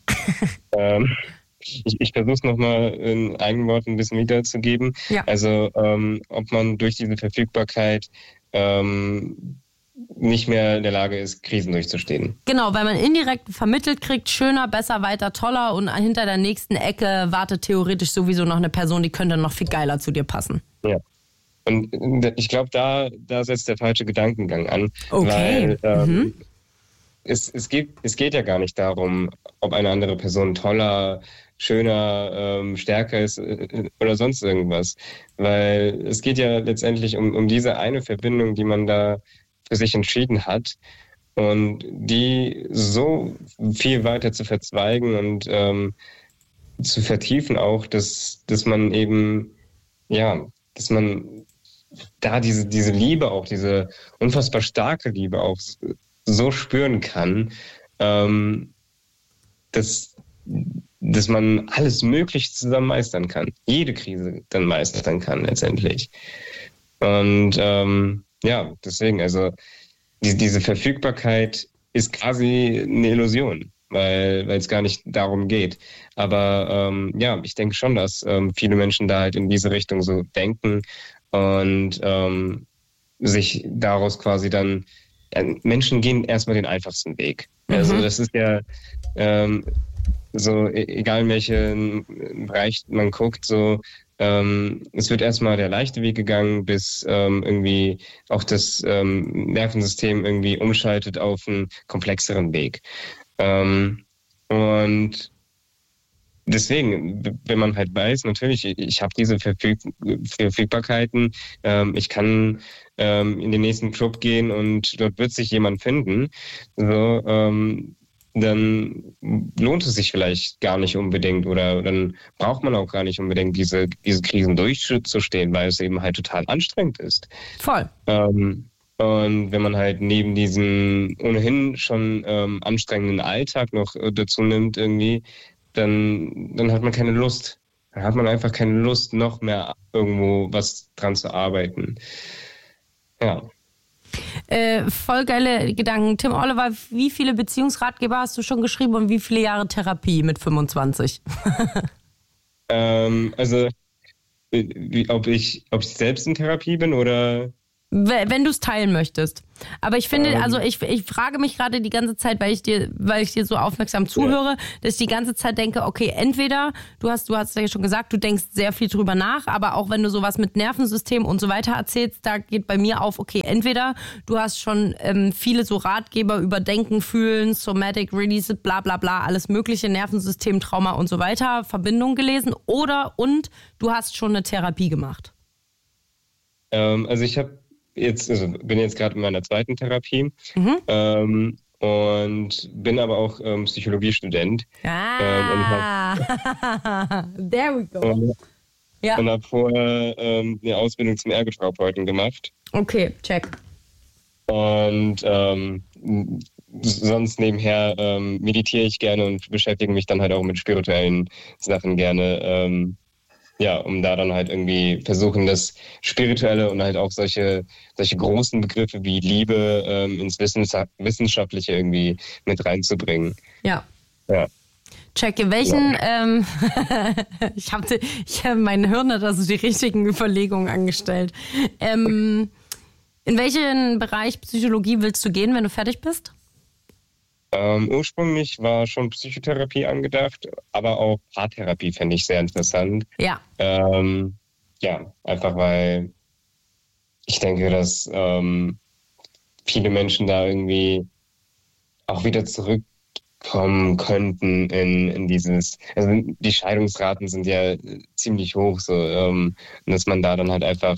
Ich versuche es nochmal in eigenen Worten ein bisschen wiederzugeben. Ja. Also ob man durch diese Verfügbarkeit nicht mehr in der Lage ist, Krisen durchzustehen. Genau, weil man indirekt vermittelt kriegt, schöner, besser, weiter, toller und hinter der nächsten Ecke wartet theoretisch sowieso noch eine Person, die könnte noch viel geiler zu dir passen. Ja. Und ich glaube, da setzt der falsche Gedankengang an. Okay. Weil es geht ja gar nicht darum, ob eine andere Person toller, schöner, stärker ist oder sonst irgendwas. Weil es geht ja letztendlich um diese eine Verbindung, die man da für sich entschieden hat und die so viel weiter zu verzweigen und zu vertiefen auch, dass man eben, ja, dass man da diese Liebe auch, diese unfassbar starke Liebe auch so spüren kann, dass man alles Mögliche zusammen meistern kann. Jede Krise dann meistern kann letztendlich. Und ja, deswegen, also diese Verfügbarkeit ist quasi eine Illusion, weil es gar nicht darum geht. Aber ja, ich denke schon, dass viele Menschen da halt in diese Richtung so denken und sich daraus quasi dann Menschen gehen erstmal den einfachsten Weg. Also das ist ja so, egal in welchen Bereich man guckt, so es wird erstmal der leichte Weg gegangen, bis irgendwie auch das Nervensystem irgendwie umschaltet auf einen komplexeren Weg. Und deswegen, wenn man halt weiß, natürlich, ich habe diese Verfügbarkeiten, ich kann in den nächsten Club gehen und dort wird sich jemand finden, so, dann lohnt es sich vielleicht gar nicht unbedingt oder dann braucht man auch gar nicht unbedingt diese Krisen durchzustehen, weil es eben halt total anstrengend ist. Voll. Und wenn man halt neben diesem ohnehin schon anstrengenden Alltag noch dazu nimmt irgendwie, dann hat man keine Lust. Dann hat man einfach keine Lust, noch mehr irgendwo was dran zu arbeiten. Ja. Voll geile Gedanken. Tim Oliver, wie viele Beziehungsratgeber hast du schon geschrieben und wie viele Jahre Therapie mit 25? Also, ob ich selbst in Therapie bin oder? Wenn du es teilen möchtest. Aber ich finde, also ich frage mich gerade die ganze Zeit, weil ich dir so aufmerksam zuhöre, dass ich die ganze Zeit denke, okay, entweder, du hast ja schon gesagt, du denkst sehr viel drüber nach, aber auch wenn du sowas mit Nervensystem und so weiter erzählst, da geht bei mir auf, okay, entweder du hast schon viele so Ratgeber über Denken, Fühlen, Somatic Release, bla bla bla, alles mögliche, Nervensystem, Trauma und so weiter, Verbindung gelesen, und du hast schon eine Therapie gemacht. Also ich bin jetzt gerade in meiner 2. Therapie und bin aber auch Psychologiestudent. There we go. Und habe vorher eine Ausbildung zum Ergotherapeuten gemacht. Okay, check. Und sonst nebenher meditiere ich gerne und beschäftige mich dann halt auch mit spirituellen Sachen gerne. Um da dann halt irgendwie versuchen, das Spirituelle und halt auch solche großen Begriffe wie Liebe ins Wissenschaftliche irgendwie mit reinzubringen. Ja. Check, in welchen, ich habe mein Hirn hat also die richtigen Überlegungen angestellt. In welchen Bereich Psychologie willst du gehen, wenn du fertig bist? Ursprünglich war schon Psychotherapie angedacht, aber auch Paartherapie fände ich sehr interessant. Ja. Einfach weil ich denke, dass viele Menschen da irgendwie auch wieder zurückkommen könnten in dieses, also die Scheidungsraten sind ja ziemlich hoch, so, dass man da dann halt einfach,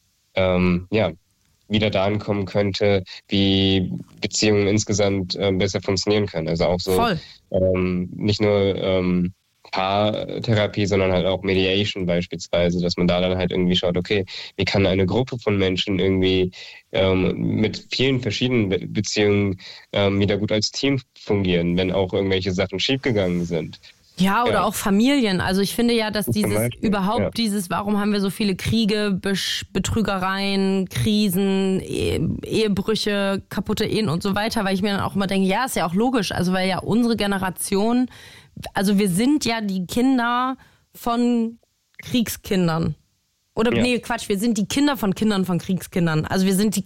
wieder da ankommen könnte, wie Beziehungen insgesamt besser funktionieren können. Also auch so nicht nur Paartherapie, sondern halt auch Mediation beispielsweise, dass man da dann halt irgendwie schaut, okay, wie kann eine Gruppe von Menschen irgendwie mit vielen verschiedenen Beziehungen wieder gut als Team fungieren, wenn auch irgendwelche Sachen schiefgegangen sind. Ja, oder auch Familien. Also ich finde ja, dass warum haben wir so viele Kriege, Betrügereien, Krisen, Ehebrüche, kaputte Ehen und so weiter, weil ich mir dann auch immer denke, ja, ist ja auch logisch, also weil ja unsere Generation, also wir sind ja die Kinder von Kriegskindern. Oder wir sind die Kinder von Kriegskindern. Also wir sind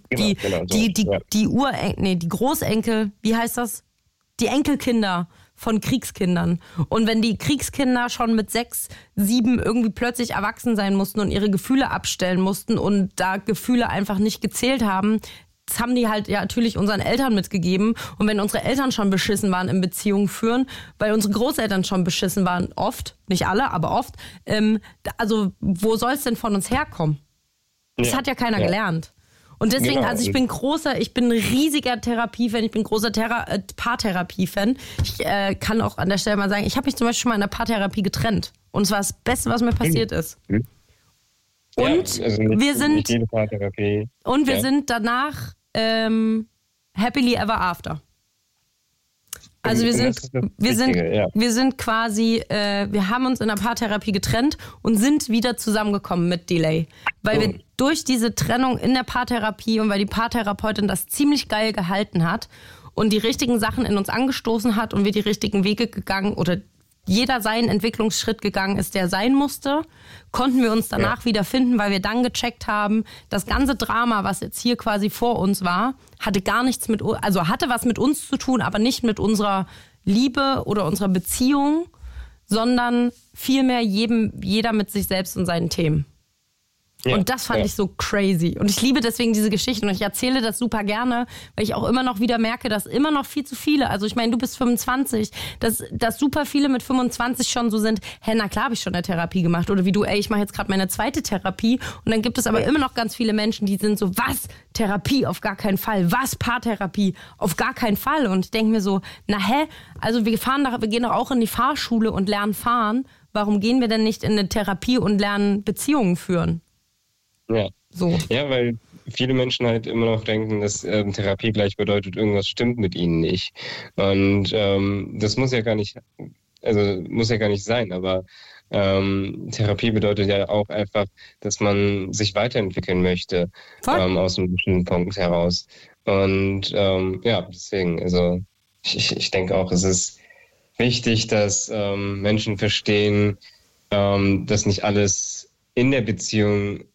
die Großenkel, wie heißt das? Die Enkelkinder von Kriegskindern. Und wenn die Kriegskinder schon mit 6, 7 irgendwie plötzlich erwachsen sein mussten und ihre Gefühle abstellen mussten und da Gefühle einfach nicht gezählt haben, das haben die halt ja natürlich unseren Eltern mitgegeben. Und wenn unsere Eltern schon beschissen waren in Beziehungen führen, weil unsere Großeltern schon beschissen waren, oft, nicht alle, aber oft, also wo soll es denn von uns herkommen? Das hat ja keiner gelernt. Und deswegen, also ich bin ein riesiger Therapiefan, ich bin großer Paartherapie-Fan. Ich kann auch an der Stelle mal sagen, ich habe mich zum Beispiel schon mal in der Paartherapie getrennt. Und es war das Beste, was mir passiert ist. Und wir sind danach happily ever after. Also wir haben uns in der Paartherapie getrennt und sind wieder zusammengekommen mit Delay. Weil wir durch diese Trennung in der Paartherapie und weil die Paartherapeutin das ziemlich geil gehalten hat und die richtigen Sachen in uns angestoßen hat und wir die richtigen Wege gegangen oder jeder seinen Entwicklungsschritt gegangen ist, der sein musste, konnten wir uns danach wieder finden, weil wir dann gecheckt haben, das ganze Drama, was jetzt hier quasi vor uns war, hatte was mit uns zu tun, aber nicht mit unserer Liebe oder unserer Beziehung, sondern vielmehr jeder mit sich selbst und seinen Themen. Ja, und das fand ich so crazy. Und ich liebe deswegen diese Geschichten. Und ich erzähle das super gerne, weil ich auch immer noch wieder merke, dass immer noch viel zu viele, also ich meine, du bist 25, dass super viele mit 25 schon so sind, na klar habe ich schon eine Therapie gemacht. Oder wie du, ich mache jetzt gerade meine 2. Therapie. Und dann gibt es aber immer noch ganz viele Menschen, die sind so, was? Therapie? Auf gar keinen Fall. Was? Paartherapie? Auf gar keinen Fall. Und ich denke mir so, also wir gehen doch auch in die Fahrschule und lernen fahren. Warum gehen wir denn nicht in eine Therapie und lernen Beziehungen führen? Ja. So. Ja, weil viele Menschen halt immer noch denken, dass Therapie gleich bedeutet, irgendwas stimmt mit ihnen nicht. Und das muss ja gar nicht sein, aber Therapie bedeutet ja auch einfach, dass man sich weiterentwickeln möchte aus einem bestimmten Punkt heraus. Und deswegen, also ich denke auch, es ist wichtig, dass Menschen verstehen, dass nicht alles in der Beziehung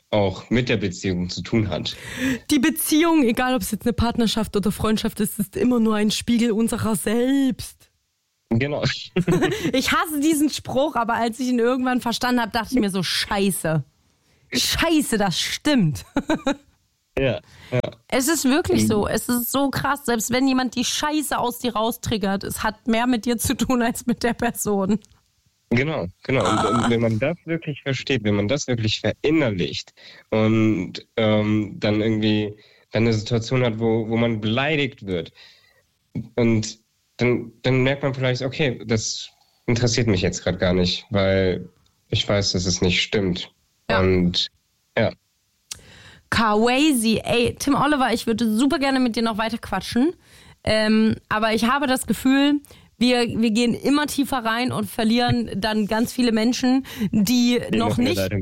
auch mit der Beziehung zu tun hat. Die Beziehung, egal ob es jetzt eine Partnerschaft oder Freundschaft ist, ist immer nur ein Spiegel unserer selbst. Genau. Ich hasse diesen Spruch, aber als ich ihn irgendwann verstanden habe, dachte ich mir so, scheiße, das stimmt. Ja. Es ist wirklich so, es ist so krass, selbst wenn jemand die Scheiße aus dir raustriggert, es hat mehr mit dir zu tun als mit der Person. Genau. Und wenn man das wirklich versteht, wenn man das wirklich verinnerlicht und dann irgendwie eine Situation hat, wo man beleidigt wird und dann merkt man vielleicht, okay, das interessiert mich jetzt gerade gar nicht, weil ich weiß, dass es nicht stimmt. Ja. Und ja. Crazy. Ey, Tim Oliver, ich würde super gerne mit dir noch weiter quatschen, aber ich habe das Gefühl, wir gehen immer tiefer rein und verlieren dann ganz viele Menschen, die noch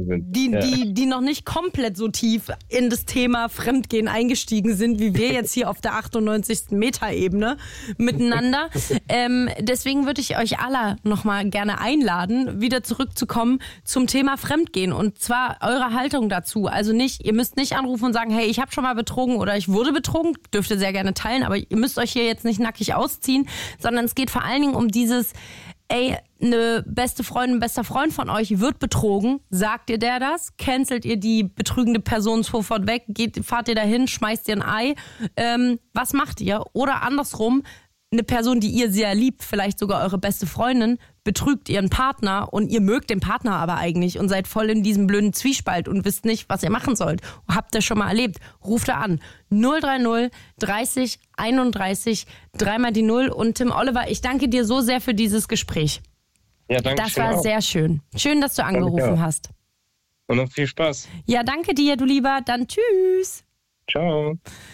nicht komplett so tief in das Thema Fremdgehen eingestiegen sind, wie wir jetzt hier auf der 98. Metaebene miteinander. Deswegen würde ich euch alle nochmal gerne einladen, wieder zurückzukommen zum Thema Fremdgehen und zwar eure Haltung dazu. Also ihr müsst nicht anrufen und sagen, hey, ich habe schon mal betrogen oder ich wurde betrogen, dürft ihr sehr gerne teilen, aber ihr müsst euch hier jetzt nicht nackig ausziehen, sondern es geht vor allen Dingen um dieses, ey, eine beste Freundin, ein bester Freund von euch wird betrogen. Sagt ihr der das? Cancelt ihr die betrügende Person sofort weg? Fahrt ihr dahin? Schmeißt ihr ein Ei? Was macht ihr? Oder andersrum, eine Person, die ihr sehr liebt, vielleicht sogar eure beste Freundin, betrügt ihren Partner und ihr mögt den Partner aber eigentlich und seid voll in diesem blöden Zwiespalt und wisst nicht, was ihr machen sollt. Habt ihr schon mal erlebt? Ruft da an. 030 30 31 3 die 0. Und Tim Oliver, ich danke dir so sehr für dieses Gespräch. Ja, danke. Das war sehr schön. Schön, dass du angerufen hast. Und noch viel Spaß. Ja, danke dir, du Lieber. Dann tschüss. Ciao.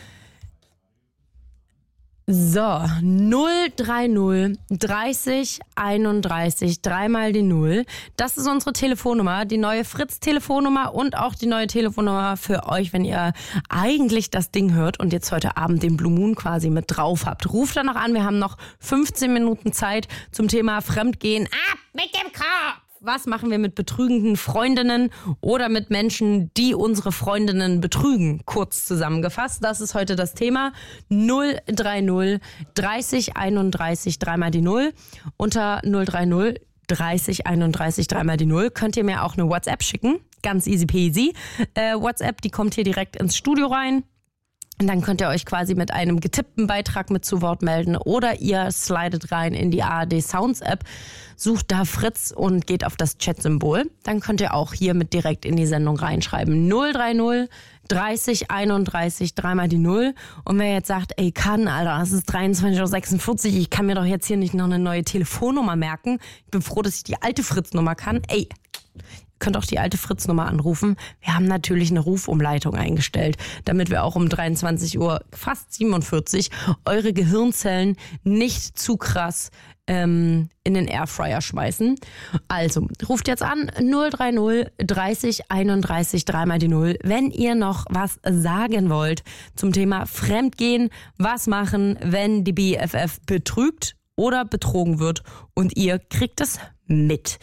So, 030 30 31 3 die 0. Das ist unsere Telefonnummer, die neue Fritz-Telefonnummer und auch die neue Telefonnummer für euch, wenn ihr eigentlich das Ding hört und jetzt heute Abend den Blue Moon quasi mit drauf habt. Ruft da noch an, wir haben noch 15 Minuten Zeit zum Thema Fremdgehen. Ab mit dem Kopf! Was machen wir mit betrügenden Freundinnen oder mit Menschen, die unsere Freundinnen betrügen? Kurz zusammengefasst, das ist heute das Thema. 030 30 31 3 die 0. Unter 030 30 31 3 die 0 könnt ihr mir auch eine WhatsApp schicken. Ganz easy peasy. WhatsApp, die kommt hier direkt ins Studio rein. Und dann könnt ihr euch quasi mit einem getippten Beitrag mit zu Wort melden oder ihr slidet rein in die ARD Sounds App, sucht da Fritz und geht auf das Chat-Symbol. Dann könnt ihr auch hier mit direkt in die Sendung reinschreiben. 030 30 31 3 die 0. Und wer jetzt sagt, ey, Alter, es ist 23:46 Uhr, ich kann mir doch jetzt hier nicht noch eine neue Telefonnummer merken. Ich bin froh, dass ich die alte Fritz-Nummer kann. Ey, könnt auch die alte Fritz-Nummer anrufen. Wir haben natürlich eine Rufumleitung eingestellt, damit wir auch um 23 Uhr, fast 47, eure Gehirnzellen nicht zu krass in den Airfryer schmeißen. Also, ruft jetzt an 030 30 31 3 die 0, wenn ihr noch was sagen wollt zum Thema Fremdgehen. Was machen, wenn die BFF betrügt oder betrogen wird und ihr kriegt es mit.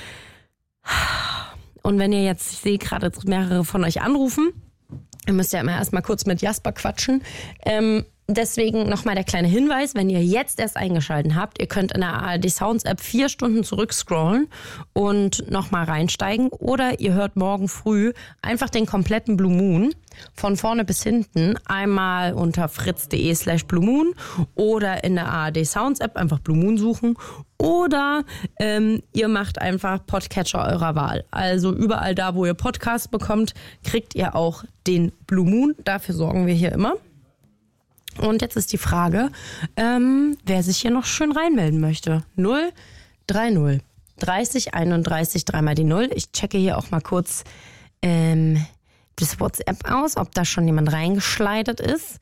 Und wenn ihr jetzt, ich sehe gerade mehrere von euch anrufen, ihr müsst ja immer erstmal kurz mit Jasper quatschen. Deswegen nochmal der kleine Hinweis, wenn ihr jetzt erst eingeschaltet habt, ihr könnt in der ARD Sounds App 4 Stunden zurückscrollen und nochmal reinsteigen. Oder ihr hört morgen früh einfach den kompletten Blue Moon von vorne bis hinten einmal unter fritz.de/Blue Moon oder in der ARD Sounds App einfach Blue Moon suchen. Oder ihr macht einfach Podcatcher eurer Wahl. Also überall da, wo ihr Podcasts bekommt, kriegt ihr auch den Blue Moon. Dafür sorgen wir hier immer. Und jetzt ist die Frage, wer sich hier noch schön reinmelden möchte. 030 30 31 3 die 0. Ich checke hier auch mal kurz das WhatsApp aus, ob da schon jemand reingeschleidet ist.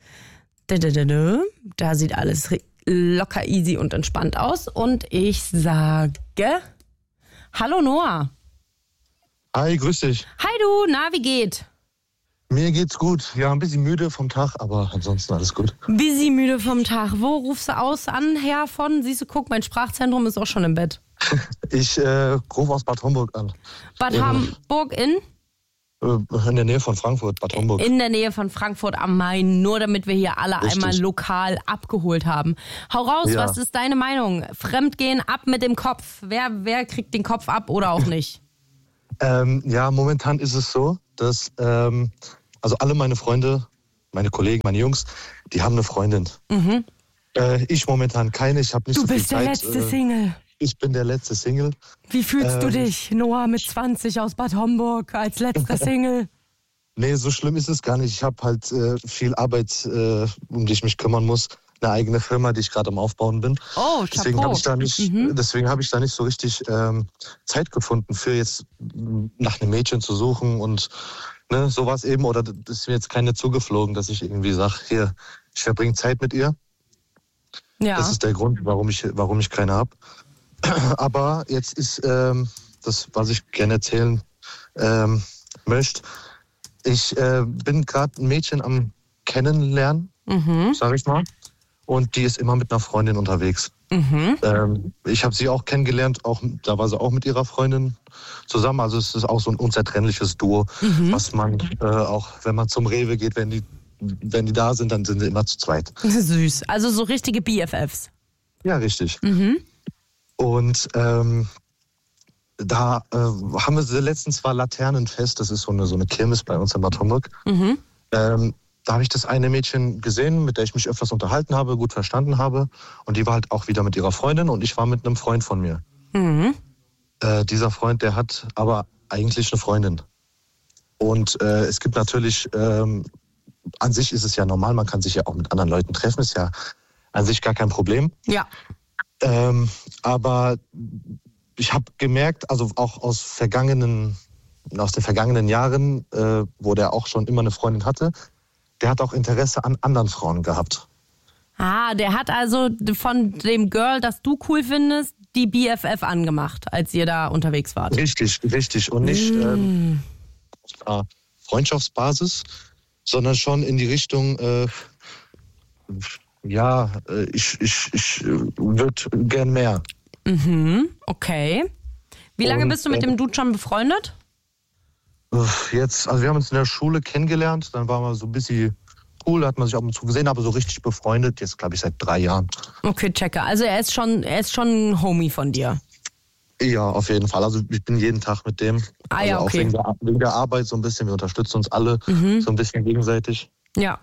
Da sieht alles locker, easy und entspannt aus. Und ich sage, hallo Noah. Hi, grüß dich. Hi du, na, wie geht? Mir geht's gut. Ja, ein bisschen müde vom Tag, aber ansonsten alles gut. Busy müde vom Tag. Wo rufst du an, Herr von? Siehst du, guck, mein Sprachzentrum ist auch schon im Bett. Ich rufe aus Bad Homburg an. Bad Homburg in? In der Nähe von Frankfurt, Bad Homburg. In der Nähe von Frankfurt am Main, nur damit wir hier alle Richtig. einmal lokal abgeholt haben. Hau raus, Ja. was ist deine Meinung? Fremdgehen, ab mit dem Kopf. Wer kriegt den Kopf ab oder auch nicht? Ja, momentan ist es so, dass also alle meine Freunde, meine Kollegen, meine Jungs, die haben eine Freundin. Ich momentan keine, ich habe nicht Du so viel bist der Zeit. letzte Single. Ich bin der letzte Single. Wie fühlst du dich, Noah mit 20 aus Bad Homburg als letzter Single? Nee, so schlimm ist es gar nicht. Ich habe halt viel Arbeit, um die ich mich kümmern muss. Eine eigene Firma, die ich gerade am Aufbauen bin. Oh, Deswegen Chapeau. habe ich da nicht so richtig Zeit gefunden, für jetzt nach einem Mädchen zu suchen und ne, sowas eben. Oder das ist mir jetzt keine zugeflogen, dass ich irgendwie sage, hier, ich verbringe Zeit mit ihr. Ja. Das ist der Grund, warum ich keine habe. Aber jetzt ist das, was ich gerne erzählen möchte. Ich bin gerade ein Mädchen am Kennenlernen, sage ich mal. Und die ist immer mit einer Freundin unterwegs. Ich habe sie auch kennengelernt, da war sie auch mit ihrer Freundin zusammen. Also es ist auch so ein unzertrennliches Duo, was man auch, wenn man zum Rewe geht, wenn die da sind, dann sind sie immer zu zweit. Süß. Also so richtige BFFs. Ja, richtig. Und da haben wir letztens war Laternenfest, das ist so eine Kirmes bei uns in Bad Homburg. Da habe ich das eine Mädchen gesehen, mit der ich mich öfters unterhalten habe, gut verstanden habe. Und die war halt auch wieder mit ihrer Freundin und ich war mit einem Freund von mir. Dieser Freund, der hat aber eigentlich eine Freundin. Und es gibt natürlich, an sich ist es ja normal, man kann sich ja auch mit anderen Leuten treffen, ist ja an sich gar kein Problem. Ja. Aber ich habe gemerkt, also auch aus den vergangenen Jahren, wo der auch schon immer eine Freundin hatte, der hat auch Interesse an anderen Frauen gehabt. Ah, der hat also von dem Girl, das du cool findest, die BFF angemacht, als ihr da unterwegs wart. Richtig. Und nicht auf Freundschaftsbasis, sondern schon in die Richtung, ich würde gern mehr. Okay. Wie lange bist du mit dem Dude schon befreundet? Also wir haben uns in der Schule kennengelernt, dann waren wir so ein bisschen cool, da hat man sich ab und zu gesehen, aber so richtig befreundet, jetzt glaube ich seit 3 Jahren. Okay, checke. Also er ist schon ein Homie von dir. Ja, auf jeden Fall. Also ich bin jeden Tag mit dem. Ah ja, also okay. Auch wegen der Arbeit so ein bisschen, wir unterstützen uns alle so ein bisschen gegenseitig. Ja.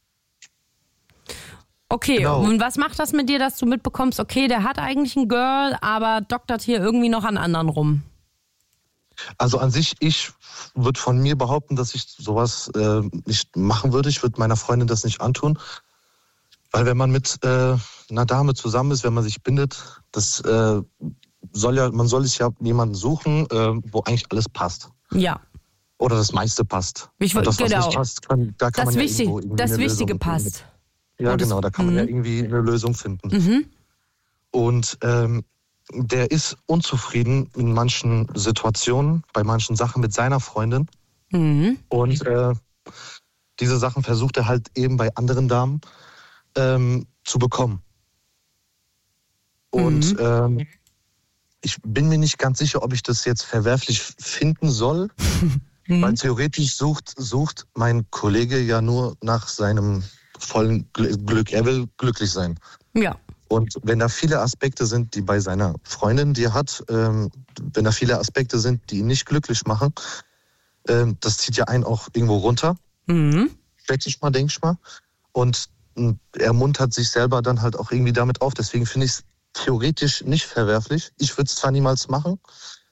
Okay, Genau. Und was macht das mit dir, dass du mitbekommst, okay, der hat eigentlich ein Girl, aber doktert hier irgendwie noch an anderen rum? Also an sich, ich würde von mir behaupten, dass ich sowas nicht machen würde. Ich würde meiner Freundin das nicht antun. Weil wenn man mit einer Dame zusammen ist, wenn man sich bindet, man soll sich ja jemanden suchen, wo eigentlich alles passt. Ja. Oder das meiste passt. Was nicht genau. passt, da kann Das man ja irgendwo das eine Wichtige Lösung passt. finden. Ja, genau, da kann man ja irgendwie eine Lösung finden. Und der ist unzufrieden in manchen Situationen, bei manchen Sachen mit seiner Freundin. Und diese Sachen versucht er halt eben bei anderen Damen zu bekommen. Und ich bin mir nicht ganz sicher, ob ich das jetzt verwerflich finden soll, weil theoretisch sucht mein Kollege ja nur nach seinem vollen Glück. Er will glücklich sein. Ja. Und wenn da viele Aspekte sind, die bei seiner Freundin, die er hat, wenn da viele Aspekte sind, die ihn nicht glücklich machen, das zieht ja einen auch irgendwo runter. Denke ich mal. Und er muntert sich selber dann halt auch irgendwie damit auf. Deswegen finde ich es theoretisch nicht verwerflich. Ich würde es zwar niemals machen.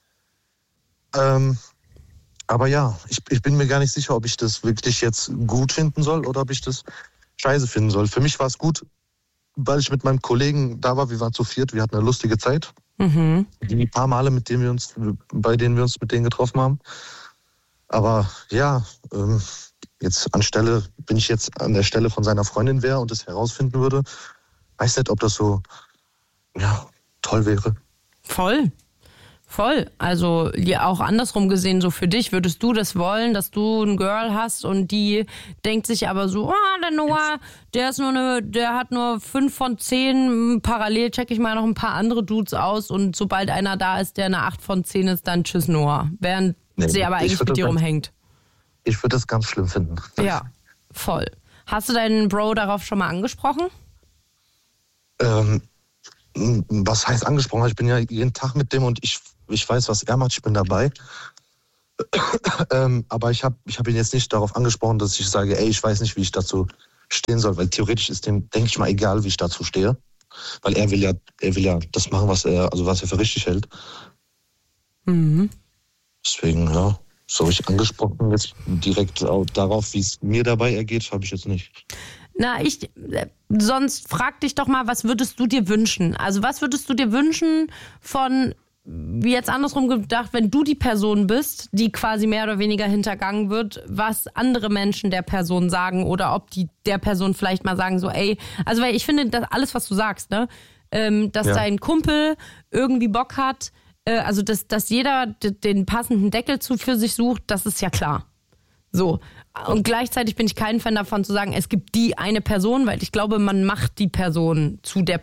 Aber ja, ich bin mir gar nicht sicher, ob ich das wirklich jetzt gut finden soll oder ob ich das scheiße finden soll. Für mich war es gut, weil ich mit meinem Kollegen da war. Wir waren zu viert, wir hatten eine lustige Zeit. Die paar Male, bei denen wir uns mit denen getroffen haben. Aber ja, jetzt bin ich jetzt an der Stelle von seiner Freundin wäre und es herausfinden würde. Weiß nicht, ob das so toll wäre. Voll. Also ja, auch andersrum gesehen, so für dich, würdest du das wollen, dass du ein Girl hast und die denkt sich aber so, der Noah, der hat nur 5 von 10, parallel checke ich mal noch ein paar andere Dudes aus und sobald einer da ist, der eine 8 von 10 ist, dann tschüss Noah. Während sie aber eigentlich mit dir rumhängt. Ich würde das ganz schlimm finden. Ja, voll. Hast du deinen Bro darauf schon mal angesprochen? Was heißt angesprochen? Ich bin ja jeden Tag mit dem und ich weiß, was er macht, ich bin dabei. Aber ich hab ihn jetzt nicht darauf angesprochen, dass ich sage, ey, ich weiß nicht, wie ich dazu stehen soll, weil theoretisch ist dem, denke ich mal, egal, wie ich dazu stehe. Weil er will ja das machen, was er für richtig hält. Mhm. Deswegen, ja, so habe ich angesprochen, jetzt direkt auch darauf, wie es mir dabei ergeht, habe ich jetzt nicht. Na, sonst frag dich doch mal, was würdest du dir wünschen? Also was würdest du dir wünschen von, wie jetzt andersrum gedacht, wenn du die Person bist, die quasi mehr oder weniger hintergangen wird, was andere Menschen der Person sagen oder ob die der Person vielleicht mal sagen so, ey, also weil ich finde, dass alles, was du sagst, ne, dass dein Kumpel irgendwie Bock hat, also dass jeder den passenden Deckel für sich sucht, das ist ja klar. So. Und gleichzeitig bin ich kein Fan davon zu sagen, es gibt die eine Person, weil ich glaube, man macht die Person, zu der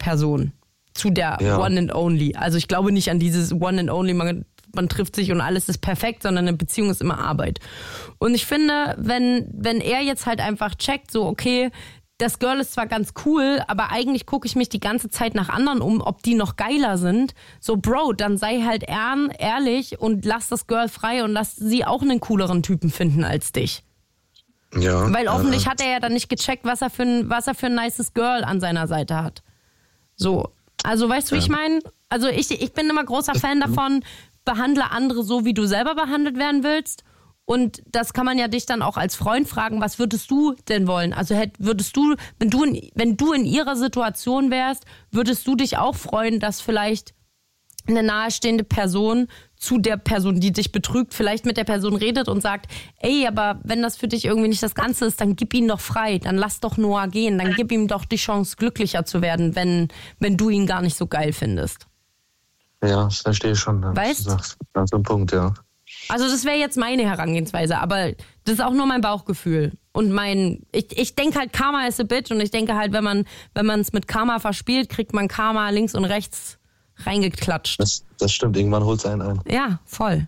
One and Only. Also ich glaube nicht an dieses One and Only, man trifft sich und alles ist perfekt, sondern eine Beziehung ist immer Arbeit. Und ich finde, wenn er jetzt halt einfach checkt, so okay, das Girl ist zwar ganz cool, aber eigentlich gucke ich mich die ganze Zeit nach anderen um, ob die noch geiler sind. So, Bro, dann sei halt ehrlich und lass das Girl frei und lass sie auch einen cooleren Typen finden als dich. Ja. Weil offensichtlich hat er ja dann nicht gecheckt, was er für ein nices Girl an seiner Seite hat. So, also weißt du, wie ich meine? Also ich bin immer großer Fan davon, behandle andere so, wie du selber behandelt werden willst. Und das kann man ja dich dann auch als Freund fragen, was würdest du denn wollen? Also würdest du, wenn du in ihrer Situation wärst, würdest du dich auch freuen, dass vielleicht eine nahestehende Person zu der Person, die dich betrügt, vielleicht mit der Person redet und sagt, ey, aber wenn das für dich irgendwie nicht das Ganze ist, dann gib ihn doch frei, dann lass doch Noah gehen, dann gib ihm doch die Chance, glücklicher zu werden, wenn du ihn gar nicht so geil findest. Ja, das verstehe ich schon. Weißt du? Ganz so ein Punkt, ja. Also das wäre jetzt meine Herangehensweise, aber das ist auch nur mein Bauchgefühl. Und ich denke halt, Karma is a bitch und ich denke halt, wenn man es mit Karma verspielt, kriegt man Karma links und rechts reingeklatscht. Das stimmt, irgendwann holt es einen ein. Ja, voll.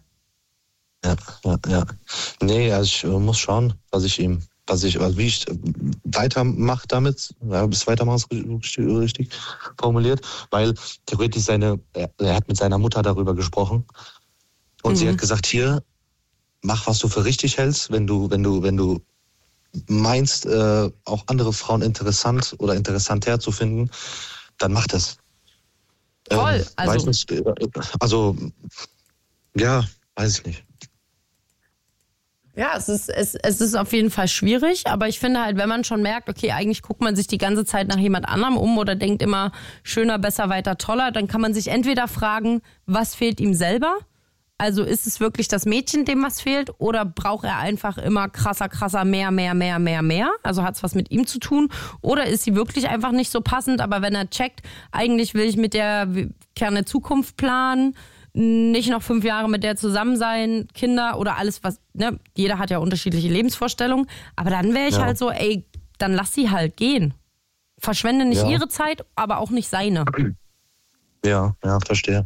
Ja. Nee, also ich muss schauen, wie ich weitermache damit. Ja, bis weitermachen ist richtig formuliert, weil theoretisch er hat mit seiner Mutter darüber gesprochen. Und sie hat gesagt, hier, mach, was du für richtig hältst. Wenn du meinst, auch andere Frauen interessant oder interessanter zu finden, dann mach das. Voll, weiß ich nicht. Ja, es ist auf jeden Fall schwierig, aber ich finde halt, wenn man schon merkt, okay, eigentlich guckt man sich die ganze Zeit nach jemand anderem um oder denkt immer schöner, besser, weiter, toller, dann kann man sich entweder fragen, was fehlt ihm selber? Also ist es wirklich das Mädchen, dem was fehlt? Oder braucht er einfach immer krasser, mehr? Also hat es was mit ihm zu tun? Oder ist sie wirklich einfach nicht so passend? Aber wenn er checkt, eigentlich will ich mit der gerne Zukunft planen, nicht noch 5 Jahre mit der zusammen sein, Kinder oder alles, was, ne? Jeder hat ja unterschiedliche Lebensvorstellungen. Aber dann wäre ich halt so, ey, dann lass sie halt gehen. Verschwende nicht ihre Zeit, aber auch nicht seine. Ja, verstehe.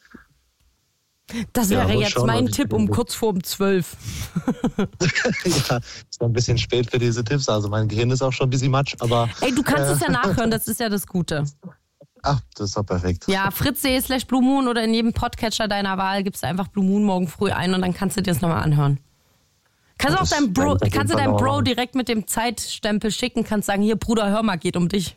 Das wäre jetzt mein Tipp um kurz vor 12. Ja, ist noch ein bisschen spät für diese Tipps. Also mein Gehirn ist auch schon ein bisschen matsch, aber... Ey, du kannst es ja nachhören, das ist ja das Gute. Ach, das ist doch perfekt. Ja, fritz.de/Blue Moon oder in jedem Podcatcher deiner Wahl gibst du einfach Blue Moon morgen früh ein und dann kannst du dir das nochmal anhören. Kannst du deinem Bro direkt mit dem Zeitstempel schicken, kannst sagen, hier Bruder, hör mal, geht um dich.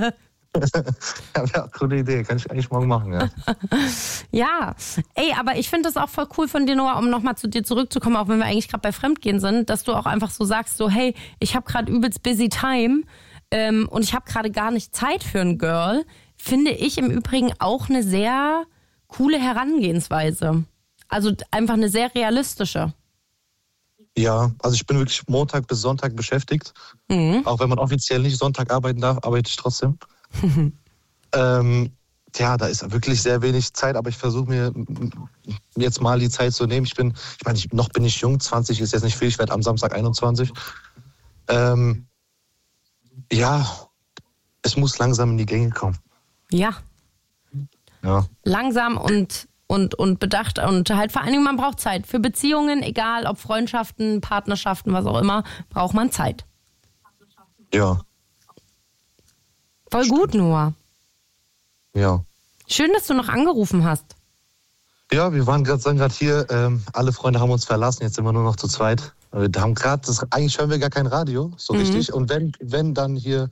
Ja, coole Idee. Kann ich eigentlich morgen machen, ja. Ja, ey, aber ich finde das auch voll cool von dir, Noah, um nochmal zu dir zurückzukommen, auch wenn wir eigentlich gerade bei Fremdgehen sind, dass du auch einfach so sagst, so hey, ich habe gerade übelst busy time und ich habe gerade gar nicht Zeit für ein Girl, finde ich im Übrigen auch eine sehr coole Herangehensweise. Also einfach eine sehr realistische. Ja, also ich bin wirklich Montag bis Sonntag beschäftigt. Auch wenn man offiziell nicht Sonntag arbeiten darf, arbeite ich trotzdem. Da ist wirklich sehr wenig Zeit, aber ich versuche mir jetzt mal die Zeit zu nehmen. Noch bin ich jung, 20 ist jetzt nicht viel, ich werde am Samstag 21. Es muss langsam in die Gänge kommen. Ja. Langsam und und bedacht und halt vor allen Dingen, man braucht Zeit. Für Beziehungen, egal ob Freundschaften, Partnerschaften, was auch immer, braucht man Zeit. Ja. Voll gut, Noah. Ja. Schön, dass du noch angerufen hast. Ja, wir waren gerade hier, alle Freunde haben uns verlassen, jetzt sind wir nur noch zu zweit. Wir haben gerade, eigentlich hören wir gar kein Radio, so richtig. Und wenn dann hier